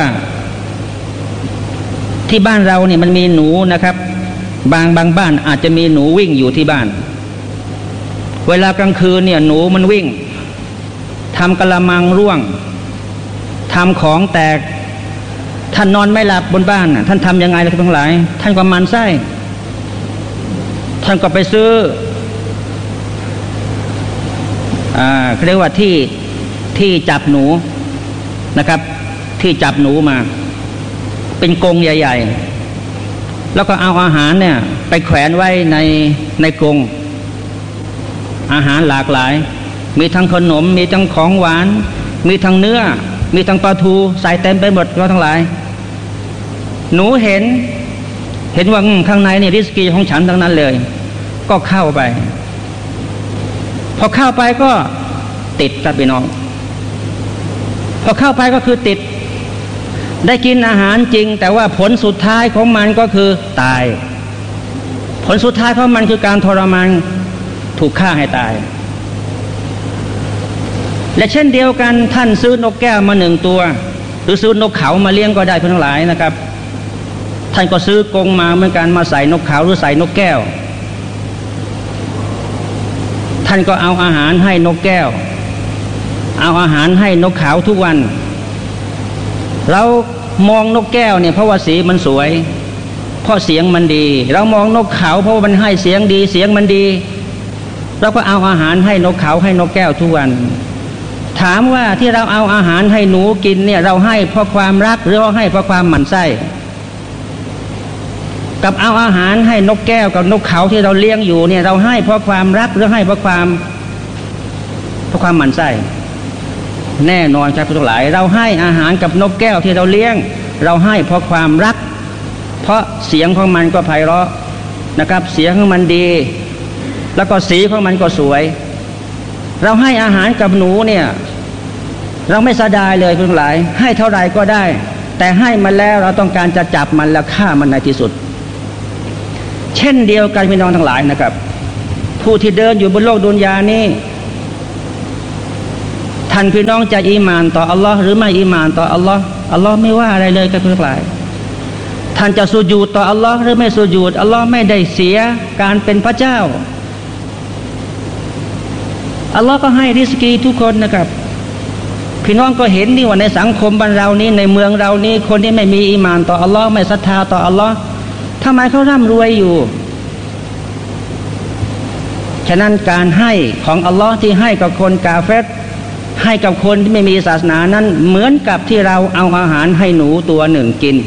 ที่บ้านเราเนี่ยมันมีหนูนะครับบางบ้านอาจจะมีหนูวิ่งอยู่ที่บ้านเวลากลางคืนเนี่ยหนูมันวิ่งทำกะละมังร่วงทำของแตกท่านนอนไม่หลับบนบ้านท่านทำยังไงล่ะทั้งหลายท่านก็มันไส้ท่านก็ไปซื้อเขาเรียกว่าที่จับหนูนะครับที่จับหนูมาเป็นกรงใหญ่ๆแล้วก็เอาอาหารเนี่ยไปแขวนไว้ในกรงอาหารหลากหลายมีทั้งขนมมีทั้งของหวานมีทั้งเนื้อมีทั้งปลาทูใส่เต็มไปหมดก็ทั้งหลายหนูเห็นว่าข้างในนี่ริสกีของฉันทั้งนั้นเลยก็เข้าไปพอเข้าไปก็ติดครับพี่น้องพอเข้าไปก็คือติดได้กินอาหารจริงแต่ว่าผลสุดท้ายของมันก็คือตายผลสุดท้ายของมันคือการทรมานถูกฆ่าให้ตายและเช่นเดียวกันท่านซื้อนกแก้วมา1ตัวหรือซื้อนกเขามาเลี้ยงก็ได้เพื่อนทั้งหลายนะครับท่านก็ซื้อกรงมาเหมือนกันมาใส่นกเขาหรือใส่นกแก้วท่านก็เอาอาหารให้นกแก้วเอาอาหารให้นกเขาทุกวันเรามองนกแก้วเนี่ยเพราะว่าสีมันสวยเพราะเสียงมันดีเรามองนกเขาเพราะว่ามันให้เสียงดีเสียงมันดีเราก็เอาอาหารให้นกเขาให้นกแก้วทุกวันถามว่าที่เราเอาอาหารให้หนูกินเนี่ยเราให้เพราะความรักหรือเราให้เพราะความหมั่นไส้กับเอาอาหารให้นกแก้วกับนกเขาที่เราเลี้ยงอยู่เนี่ยเราให้เพราะความรักหรือให้เพราะความหมั่นไส้แน่นอนครับทุกหลายเราให้อาหารกับนกแก้วที่เราเลี้ยงเราให้เพราะความรักเพราะเสียงของมันก็ไพเราะนะครับเสียงของมันดีแล้วก็สีของมันก็สวยเราให้อาหารกับหนูเนี่ยเราไม่เสียดายเลยทุกหลายให้เท่าไหร่ก็ได้แต่ให้มันแล้วเราต้องการจะจับมันและฆ่ามันในที่สุดเช่นเดียวกันพี่น้องทั้งหลายนะครับผู้ที่เดินอยู่บนโลกดุนยานี้ท่านพี่น้องจะอีหม่านต่ออัลลอฮ์หรือไม่อีหม่านต่ออัลลอฮ์อัลลอฮ์ไม่ว่าอะไรเลยครับทุกหลายท่านจะสุญูดต่ออัลลอฮ์หรือไม่สุญูดอัลลอฮ์ไม่ได้เสียการเป็นพระเจ้าอัลลอฮ์ก็ให้ริสกีทุกคนนะครับพี่น้องก็เห็นนี่ว่าในสังคมบ้านเรานี้ในเมืองเรานี้คนที่ไม่มีอีหม่านต่ออัลลอฮ์ไม่ศรัทธาต่ออัลลอฮ์ทำไมเขาร่ำรวยอยู่ฉะนั้นการให้ของอัลลอฮ์ที่ให้กับคนกาเฟรให้กับคนที่ไม่มีศาสนานั้นเหมือนกับที่เราเอาอาหารให้หนูตัวหนึ่งกิน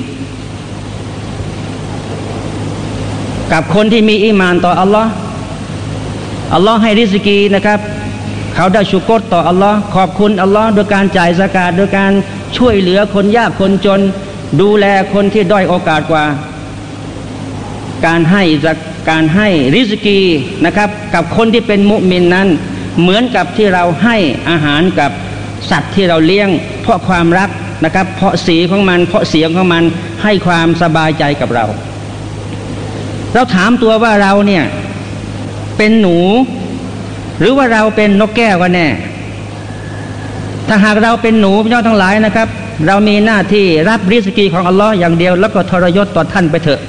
กับคนที่มีอีหม่านต่ออัลลอฮ์อัลลอฮ์ให้ริสกีนะครับเขาได้ชุกรต่ออัลลอฮ์ขอบคุณอัลลอฮ์โดยการจ่ายซะกาตโดยการช่วยเหลือคนยากคนจนดูแลคนที่ด้อยโอกาสกว่าการให้ริสกีนะครับกับคนที่เป็นมุมินนั้นเหมือนกับที่เราให้อาหารกับสัตว์ที่เราเลี้ยงเพราะความรักนะครับเพราะสีของมันเพราะเสียงของมันให้ความสบายใจกับเราถามตัวว่าเราเนี่ยเป็นหนูหรือว่าเราเป็นนกแก้วกันแน่ถ้าหากเราเป็นหนูพี่น้องทั้งหลายนะครับเรามีหน้าที่รับริสกีของอัลลอฮ์อย่างเดียวแล้วก็ทรยศต่อท่านไปเถอะ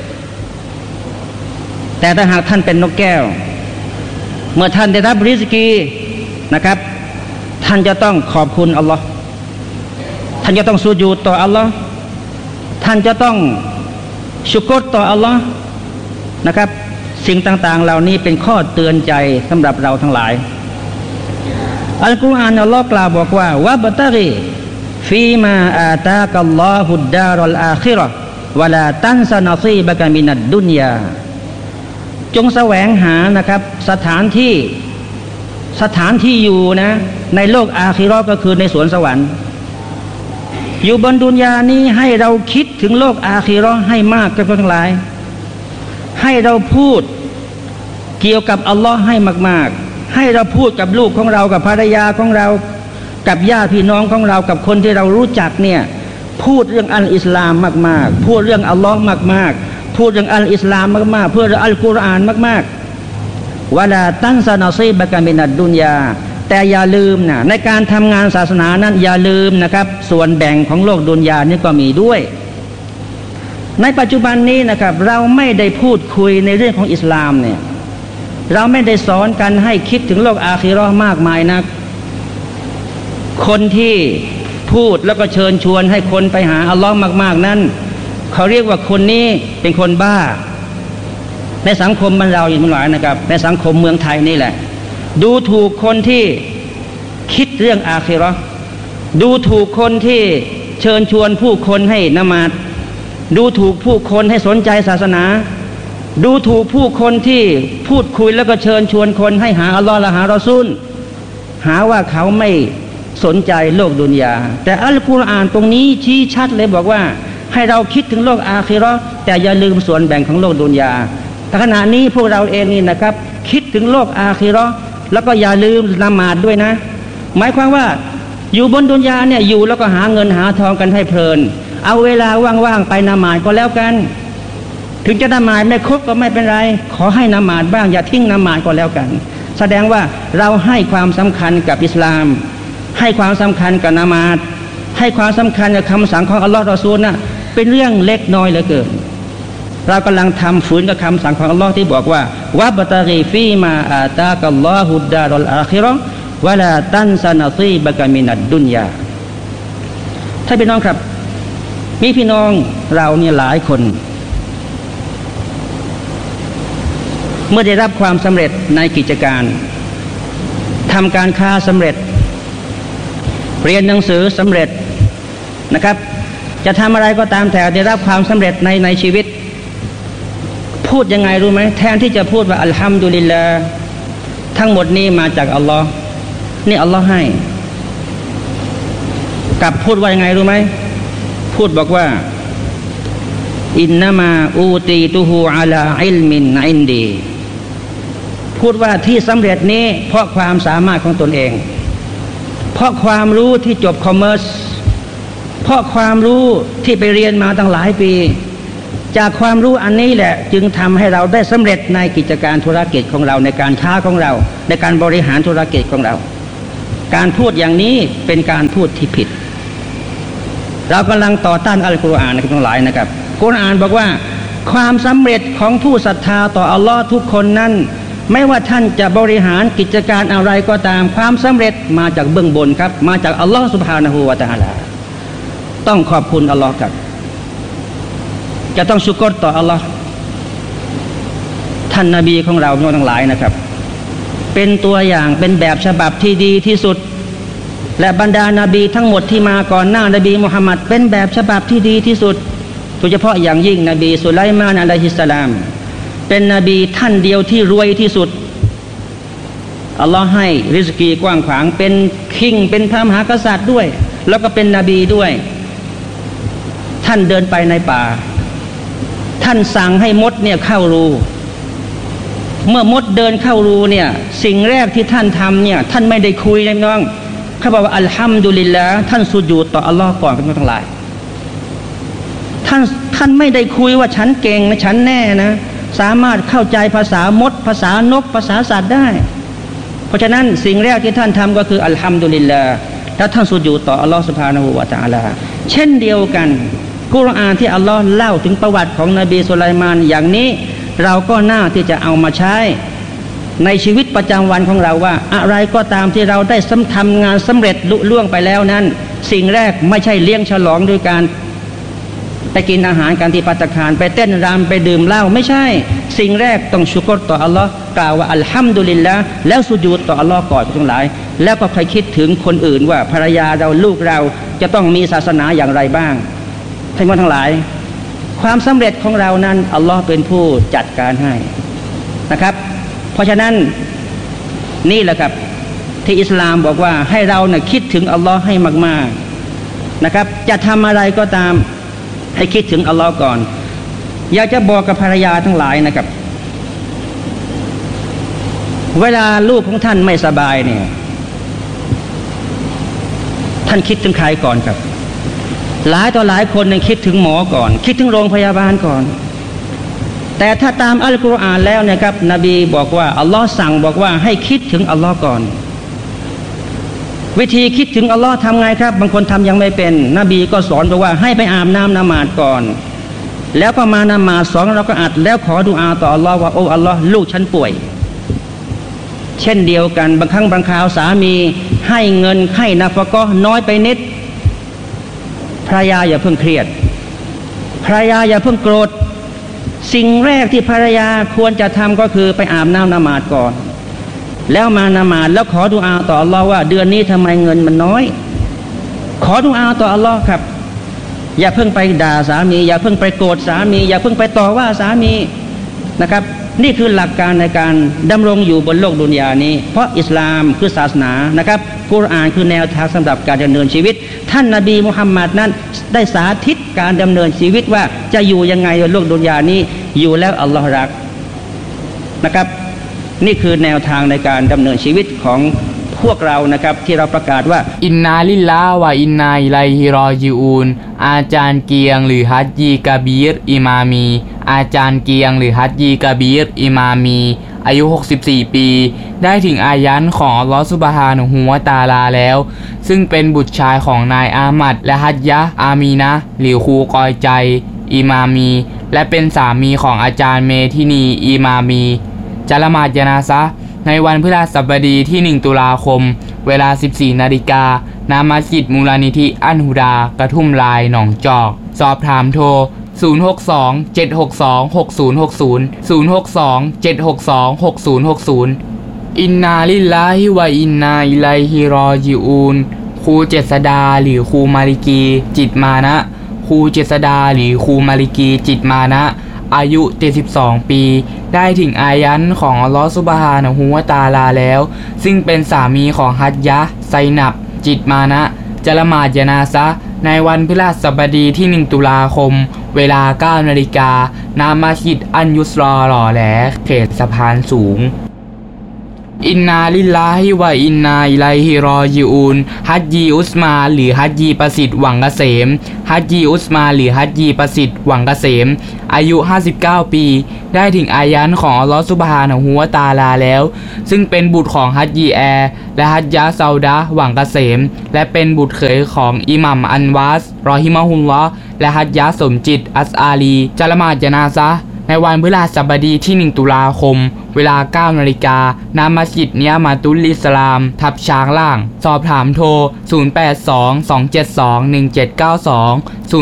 แต่ถ้าหากท่านเป็นนกแก้วเมื่อท่านได้รับริสกีนะครับท่านจะต้องขอบคุณอัลลอฮ์ท่านจะต้องสุญูดต่ออัลลอฮ์ท่านจะต้องชุกรต่ออัลลอฮ์นะครับสิ่งต่างๆเหล่านี้เป็นข้อเตือนใจสำหรับเราทั้งหลายอัลกุรอานอัลลอฮ์กล่าวบอกว่าวะบตะกีฟีมาอาตากัลลอฮุดดารัลอาคิเราะห์วะลาตันซะนอซีบะกะมินัดดุนยาจงแสวงหานะครับสถานที่อยู่นะในโลกอาคิเราะห์ก็คือในสวนสวรรค์อยู่บนดุนยานี้ให้เราคิดถึงโลกอาคิเราะห์ให้มากกับทั้งหลายให้เราพูดเกี่ยวกับอัลลอฮ์ให้มากๆให้เราพูดกับลูกของเรากับภรรยาของเรากับญาติพี่น้องของเรากับคนที่เรารู้จักเนี่ยพูดเรื่องอัลอิสลามมากๆพูดเรื่องอัลลอฮ์มากๆพูดเรื่องอัลอิสลามมากๆพูดเรื่องอัลกุรอานมากๆวะลาตันซะนอซีบะกะมินัดดุนยาแต่อย่าลืมนะในการทำงานศาสนานั้นอย่าลืมนะครับส่วนแบ่งของโลกดุนยานี่ก็มีด้วยในปัจจุบันนี้นะครับเราไม่ได้พูดคุยในเรื่องของอิสลามเนี่ยเราไม่ได้สอนกันให้คิดถึงโลกอาคิเราะห์มากมายนักคนที่พูดแล้วก็เชิญชวนให้คนไปหาอัลลอฮ์มากๆนั้นเขาเรียกว่าคนนี้เป็นคนบ้าในสังคมบ้านเราอยู่ทั้งหลายนะครับในสังคมเมืองไทยนี่แหละดูถูกคนที่คิดเรื่องอาคิเราะห์ดูถูกคนที่เชิญชวนผู้คนให้ละหมาดดูถูกผู้คนให้สนใจศาสนาดูถูกผู้คนที่พูดคุยแล้วก็เชิญชวนคนให้หาอัลลอฮ์และหารอซูลหาว่าเขาไม่สนใจโลกดุนยาแต่อัลกุรอานตรงนี้ชี้ชัดเลยบอกว่าให้เราคิดถึงโลกอาคิเราะห์แต่อย่าลืมส่วนแบ่งของโลกดุนยาแต่ขณะนี้พวกเราเองนี่นะครับคิดถึงโลกอาคิเราะห์แล้วก็อย่าลืมละหมาดด้วยนะหมายความว่าอยู่บนดุนยาเนี่ยอยู่แล้วก็หาเงินหาทองกันให้เพลินเอาเวลาว่างๆไปละหมาดก็แล้วกันถึงจะละหมาดไม่ครบก็ไม่เป็นไรขอให้ละหมาดบ้างอย่าทิ้งละหมาดก็แล้วกันแสดงว่าเราให้ความสำคัญกับอิสลามให้ความสำคัญกับละหมาดให้ความสำคัญกับคำสั่งของอัลลอฮ์รอซูลน่ะเป็นเรื่องเล็กน้อยเหลือเกินเรากำลังทำฝืนกับคำสั่งของอัลลอฮ์ที่บอกว่าวะบตะกีฟีมาอาตากัลลอฮุดดารัลอาคิเราะห์วะลาตันซะนอซีบะกะมินัดดุนยาท่านพี่น้องครับมีพี่น้องเราเนี่ยหลายคนเมื่อได้รับความสำเร็จในกิจการทำการค้าสำเร็จเรียนหนังสือสำเร็จนะครับจะทำอะไรก็ตามแต่ได้รับความสำเร็จในชีวิตพูดยังไงรู้ไหมแทนที่จะพูดว่าอัลฮัมดุลิลลาห์ทั้งหมดนี้มาจากอัลลอฮ์นี่อัลลอฮ์ให้กลับพูดว่ายังไงรู้ไหมพูดบอกว่าอินนามาอูตีตุฮูอาลาอิลมินอินดีพูดว่าที่สำเร็จนี้เพราะความสามารถของตนเองเพราะความรู้ที่จบคอมเมอร์สเพราะความรู้ที่ไปเรียนมาตั้งหลายปีจากความรู้อันนี้แหละจึงทำให้เราได้สำเร็จในกิจการธุรกิจของเราในการค้าของเราในการบริหารธุรกิจของเราการพูดอย่างนี้เป็นการพูดที่ผิดเรากำลังต่อต้านอัลกุรอานทั้งหลายนะครับกุรอานบอกว่าความสำเร็จของผู้ศรัทธาต่ออัลลอฮ์ทุกคนนั้นไม่ว่าท่านจะบริหารกิจการอะไรก็ตามความสำเร็จมาจากเบื้องบนครับมาจากอัลลอฮ์ซุบฮานะฮูวะตะอาลาต้องขอบคุณอัลลอฮ์ครับจะต้องชุกรต่ออัลลอฮ์ท่านนบีของเราทั้งหลายนะครับเป็นตัวอย่างเป็นแบบฉบับที่ดีที่สุดและบรรดานาบีทั้งหมดที่มาก่อนหน้านบีมุฮัมมัดเป็นแบบฉบับที่ดีที่สุดโดยเฉพาะอย่างยิ่งนบีสุไลมานอะลัยฮิสสลามเป็นนบีท่านเดียวที่รวยที่สุดอัลลอฮ์ให้ริสกีกว้างขวางเป็นคิงเป็นพระมหากษัตริย์ด้วยแล้วก็เป็นนบีด้วยท่านเดินไปในป่าท่านสั่งให้มดเนี่ยเข้ารูเมื่อมดเดินเข้ารูเนี่ยสิ่งแรกที่ท่านทำเนี่ยท่านไม่ได้คุยเลยน้องเขาบอกว่าอัลฮัมดุลิลลาห์ท่านสุญูดต่ออัลลอฮ์ก่อนเป็นทั้งหลายท่านไม่ได้คุยว่าฉันเก่งนะฉันแน่นะสามารถเข้าใจภาษามดภาษานกภาษาสัตว์ได้เพราะฉะนั้นสิ่งแรกที่ท่านทำก็คืออัลฮัมดุลิลลาห์และท่านสุญูดต่ออัลลอฮ์ซุบฮานะฮูวะตะอาลาเช่นเดียวกันกุรอานที่อัลลอฮ์เล่าถึงประวัติของนบีสุไลมานอย่างนี้เราก็น่าที่จะเอามาใช้ในชีวิตประจำวันของเราว่าอะไรก็ตามที่เราได้ทำงานสำเร็จลุล่วงไปแล้วนั้นสิ่งแรกไม่ใช่เลี้ยงฉลองด้วยการไปกินอาหารกันที่ภัตตาคารไปเต้นรำไปดื่มเหล้าไม่ใช่สิ่งแรกต้องชุกรต่ออัลลอฮ์กล่าวว่าอัลฮัมดุลิลละห์แล้วสุญูดต่ออัลลอฮ์ก่อนทั้งหลายแล้วก็ใครคิดถึงคนอื่นว่าภรรยาเราลูกเราจะต้องมีศาสนาอย่างไรบ้างท่านทั้งหลายความสำเร็จของเรานั้นอัลลอฮ์เป็นผู้จัดการให้นะครับเพราะฉะนั้นนี่แหละครับที่อิสลามบอกว่าให้เราเนี่ยคิดถึงอัลลอฮ์ให้มากๆนะครับจะทำอะไรก็ตามให้คิดถึงอัลลอฮ์ก่อนอยากจะบอกกับภรรยาทั้งหลายนะครับเวลาลูกของท่านไม่สบายเนี่ยท่านคิดถึงใครก่อนครับหลายต่อหลายคนเนี่ยคิดถึงหมอก่อนคิดถึงโรงพยาบาลก่อนแต่ถ้าตามอัลกุรอานแล้วเนี่ยครับนบีบอกว่าอัลลอฮ์สั่งบอกว่าให้คิดถึงอัลลอฮ์ก่อนวิธีคิดถึงอัลลอฮ์ทำไงครับบางคนทำยังไม่เป็นนบีก็สอนบอกว่าให้ไปอาบน้ำนมาดก่อนแล้วก็มานมาด2เราก็อัดแล้วขอดุอาต่ออัลลอฮ์ว่าโอ้อัลลอฮ์ลูกฉันป่วยเช่นเดียวกันบางครั้งบางคราวสามีให้เงินให้นาฟะกะห์น้อยไปนิดภรรยาอย่าเพิ่งเครียดภรรยาอย่าเพิ่งโกรธสิ่งแรกที่ภรรยาควรจะทำก็คือไปอาบน้ำนมาดก่อนแล้วมานมาดแล้วขอดุอาต่ออัลลอฮ์ว่าเดือนนี้ทำไมเงินมันน้อยขอดุอาต่ออัลลอฮ์ครับอย่าเพิ่งไปด่าสามีอย่าเพิ่งไปโกรธสามีอย่าเพิ่งไปต่อว่าสามีนะครับนี่คือหลักการในการดำรงอยู่บนโลกดุนยานี้เพราะอิสลามคือศาสนานะครับกุรอานคือแนวทางสำหรับการดำเนินชีวิตท่านนบีมุฮัมมัดนั้นได้สาธิตการดำเนินชีวิตว่าจะอยู่ยังไงบนโลกดุนยานี้อยู่แล้วอัลลอฮ์รักนะครับนี่คือแนวทางในการดำเนินชีวิตของพวกเรานะครับที่เราประกาศว่าอินนาลิลลาห์วะอินนาอิลัยฮิรอญิอูนอาจารย์เกียงหรือฮัจญีกะบีรอิมามีอาจารย์เกียงหรือฮัจญีกะบีรอิมามีอายุ64ปีได้ถึงอายันของอัลลอฮฺซุบฮานะฮูวะตะอาลาแล้วซึ่งเป็นบุตรชายของนายอามัดและฮัจญะอามีนะหรือครูกอยใจอิมามีและเป็นสามีของอาจารย์เมทินีอิมามีจะละหมาดญะนาซะห์ในวันพฤหัสบดีที่1ตุลาคมเวลา 14 นาฬิกาณมัสยิดมูลนิธิอันฮุดากระทุ่มลายหนองจอกสอบถามโทร062-762-6060 อินนาลิลลาฮิวะอินนาอิลัยฮิรอญิอูนครูเจษดาหรือครูมาลิกีจิตมานะครูเจษดาหรือครูมาลิกีจิตมานะอายุ72ปีได้ถึงอายันของอัลลอฮฺซุบฮานะฮูวะตะอาลาแล้วซึ่งเป็นสามีของฮัจญะห์ไซนับจิตมานะจะละหมาดญะนาซะห์ในวันพฤหัสบดีที่1ตุลาคมเวลา 9 นาฬิกาณมัสยิดอันยุสรอหล่อแหลเขตสะพานสูงอินนาลิลลาฮิวะอินนาอิลัยฮิรอญิอูนฮัจญีอุสมาหรือฮัจญีประสิทธิ์หวังเกษมฮัจญีอุสมาหรือฮัจญีประสิทธิ์หวังเกษมอายุ59ปีได้ถึงอายันของอัลลอฮฺซุบฮานะฮูวะตะอาลาแล้วซึ่งเป็นบุตรของฮัจญีแอร์และฮัจญะห์ซาดะห์หวังเกษมและเป็นบุตรเขยของอิหมัมอันวาสรอฮิมะฮุลลอฮ์และฮัจญะห์สมจิตอัสอาลีจะละหมาดญะนาซะห์ในวันพฤหัสบดีที่1ตุลาคมเวลา 9 นาฬิกาณมัสยิดเนียมาตุลอิสลามทับช้างล่างสอบถามโทร0822721792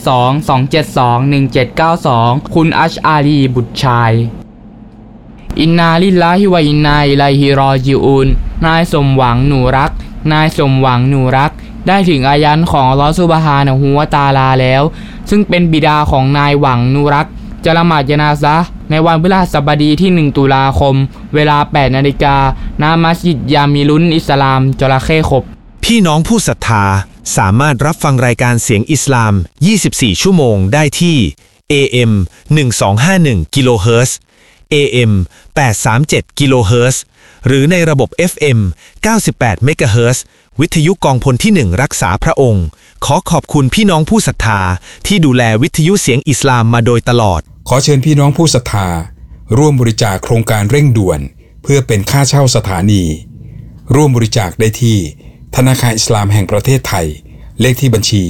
0822721792คุณอัชอาลีบุตรชายอินนาลิลลาฮิวะอินนาอิลัยฮิรอญิอูนนายสมหวังหนูรักนายสมหวังหนูรักได้ถึงอายันของอัลลอฮฺซุบฮานะฮูวะตะอาลาแล้วซึ่งเป็นบิดาของนายหวังหนูรักจะละหมาดญะนาซะห์ในวันพฤหัสบดีที่1ตุลาคมเวลา 8 นาฬิกาณมัสยิดยามิลุนอิสลามจระเข้ขบพี่น้องผู้ศรัทธาสามารถรับฟังรายการเสียงอิสลาม24ชั่วโมงได้ที่ AM 1251กิโลเฮิรตซ์ AM 837กิโลเฮิรตซ์หรือในระบบ FM 98เมกะเฮิรตซ์วิทยุกองพลที่1รักษาพระองค์ขอขอบคุณพี่น้องผู้ศรัทธาที่ดูแลวิทยุเสียงอิสลามมาโดยตลอดขอเชิญพี่น้องผู้ศรัทธาร่วมบริจาคโครงการเร่งด่วนเพื่อเป็นค่าเช่าสถานีร่วมบริจาคได้ที่ธนาคารอิสลามแห่งประเทศไทยเลขที่บัญชี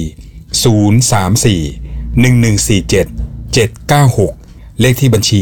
034-1147-796เลขที่บัญชี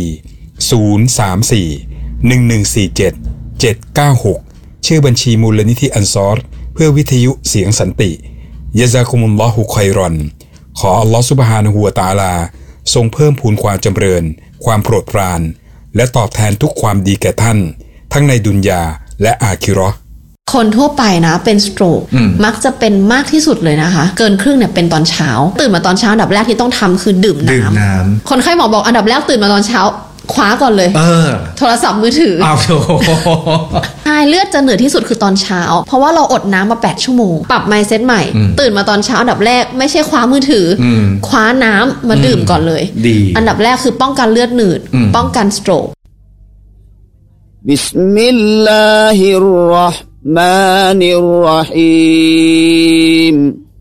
034-1147-796ชื่อบัญชีมูลนิธิอันซอรเพื่อวิทยุเสียงสันติยะซากุมุลลอฮุค็อยรอนขออัลลอฮฺซุบฮานะฮูวะตะอาลาทรงเพิ่มพูนความจำเริญความโปรดปรานและตอบแทนทุกความดีแก่ท่านทั้งในดุนยาและอาคิเราะห์คนทั่วไปนะเป็นสโตรกมักจะเป็นมากที่สุดเลยนะคะเกินครึ่งเนี่ยเป็นตอนเช้าตื่นมาตอนเช้าอันดับแรกที่ต้องทำคือดื่มน้ำคนไข้หมอบอกอันดับแรกตื่นมาตอนเช้าคว้าก่อนเลยโทรศัพท์มือถือใช่เลือดจะเหนื่อยที่สุดคือตอนเช้าเพราะว่าเราอดน้ำมา8ชั่วโมงปรับ mindset ใหม่ตื่นมาตอนเช้าอันดับแรกไม่ใช่คว้ามือถือคว้าน้ำมาดื่มก่อนเลยอันดับแรกคือป้องกันเลือดหนืดป้องกันสโตรกบิสมิลลาฮิรเราะห์มานิรเราะฮีม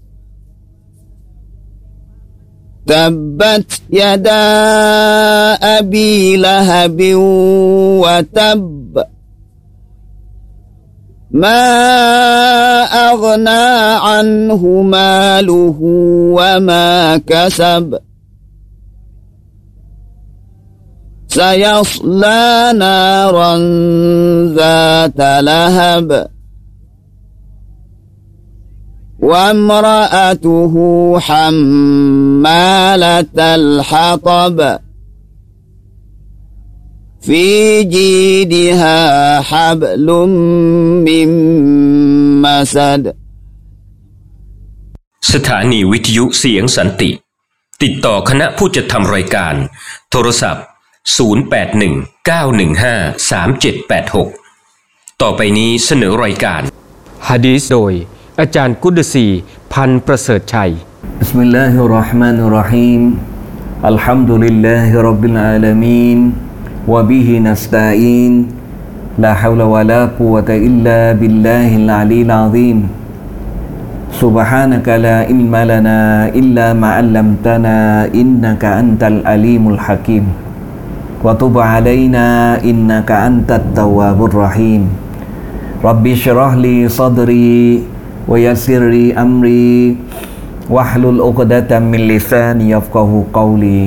تبت يدا أبي لهب وتب ما أغنى عنه ماله وما كسب سيصلى نارا ذات لهب وامرأته حمالة الحطب في جيدها حبل من مسد สถานีวิทยุเสียงสันติติดต่อคณะผู้จัดทำรายการโทรศัพท์0819153786ต่อไปนี้เสนอรายการหะดีษโดยอาจารย์กุดซีพันประเสริฐชัยบิสมิลลาฮิรเราะห์มานิรเราะฮีมอัลฮัมดุลิลลาฮิร็อบบิลอาลามีนวะบิฮินัสตะอีนลาฮาวลาวะลากุวะตะอิลลาบิลลาฮิลอะลีลอะซีมซุบฮานะกะลาอิลมะลานาอิลลามะอัลลัมตะนาอินนะกะอันตัลอะลีมุลฮะกีมวะตุบอะลัยนาอินนะกะอันตัตตะวาบุรเราะฮีมร็อบบิชเราะห์ลีศอดรีويسر لي أمري واحلل عقدة من لساني يفقهوا قولي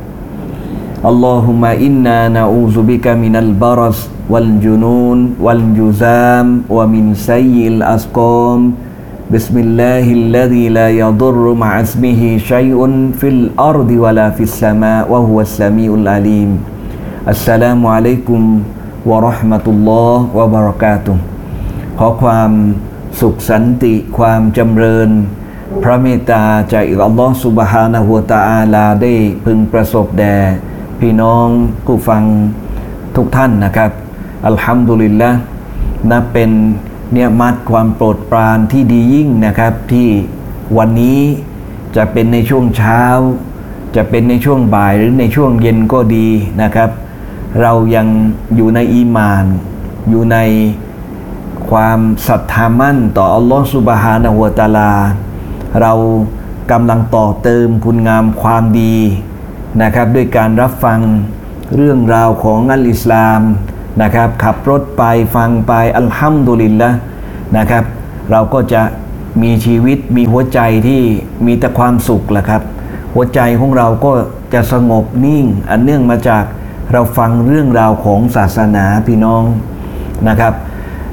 اللهم إنا نعوذ بك من البرص والجنون والجذام ومن سيء الأسقام بسم الله الذي لا يضر مع اسمه شيء في الأرض ولا في السماء وهو السميع العليم السلام عليكم ورحمة الله وبركاته ขอความสุขสันติความจำเริญพระเมตตาจากอัลลอฮฺซุบฮานะฮูวะตะอาลาได้พึงประสบแด่พี่น้องผู้ฟังทุกท่านนะครับอัลฮัมดุลิลละห์นับเป็นเนียมัตความโปรดปรานที่ดียิ่งนะครับที่วันนี้จะเป็นในช่วงเช้าจะเป็นในช่วงบ่ายหรือในช่วงเย็นก็ดีนะครับเรายังอยู่ในอีหม่านอยู่ในความศรัทธามั่นต่ออัลลอฮฺซุบฮานะฮูวะตะอาลาเรากำลังต่อเติมคุณงามความดีนะครับด้วยการรับฟังเรื่องราวของอัลอิสลามนะครับขับรถไปฟังไปอัลฮัมดุลิลละห์นะครับเราก็จะมีชีวิตมีหัวใจที่มีแต่ความสุขแหละครับหัวใจของเราก็จะสงบนิ่งอันเนื่องมาจากเราฟังเรื่องราวของศาสนาพี่น้องนะครับ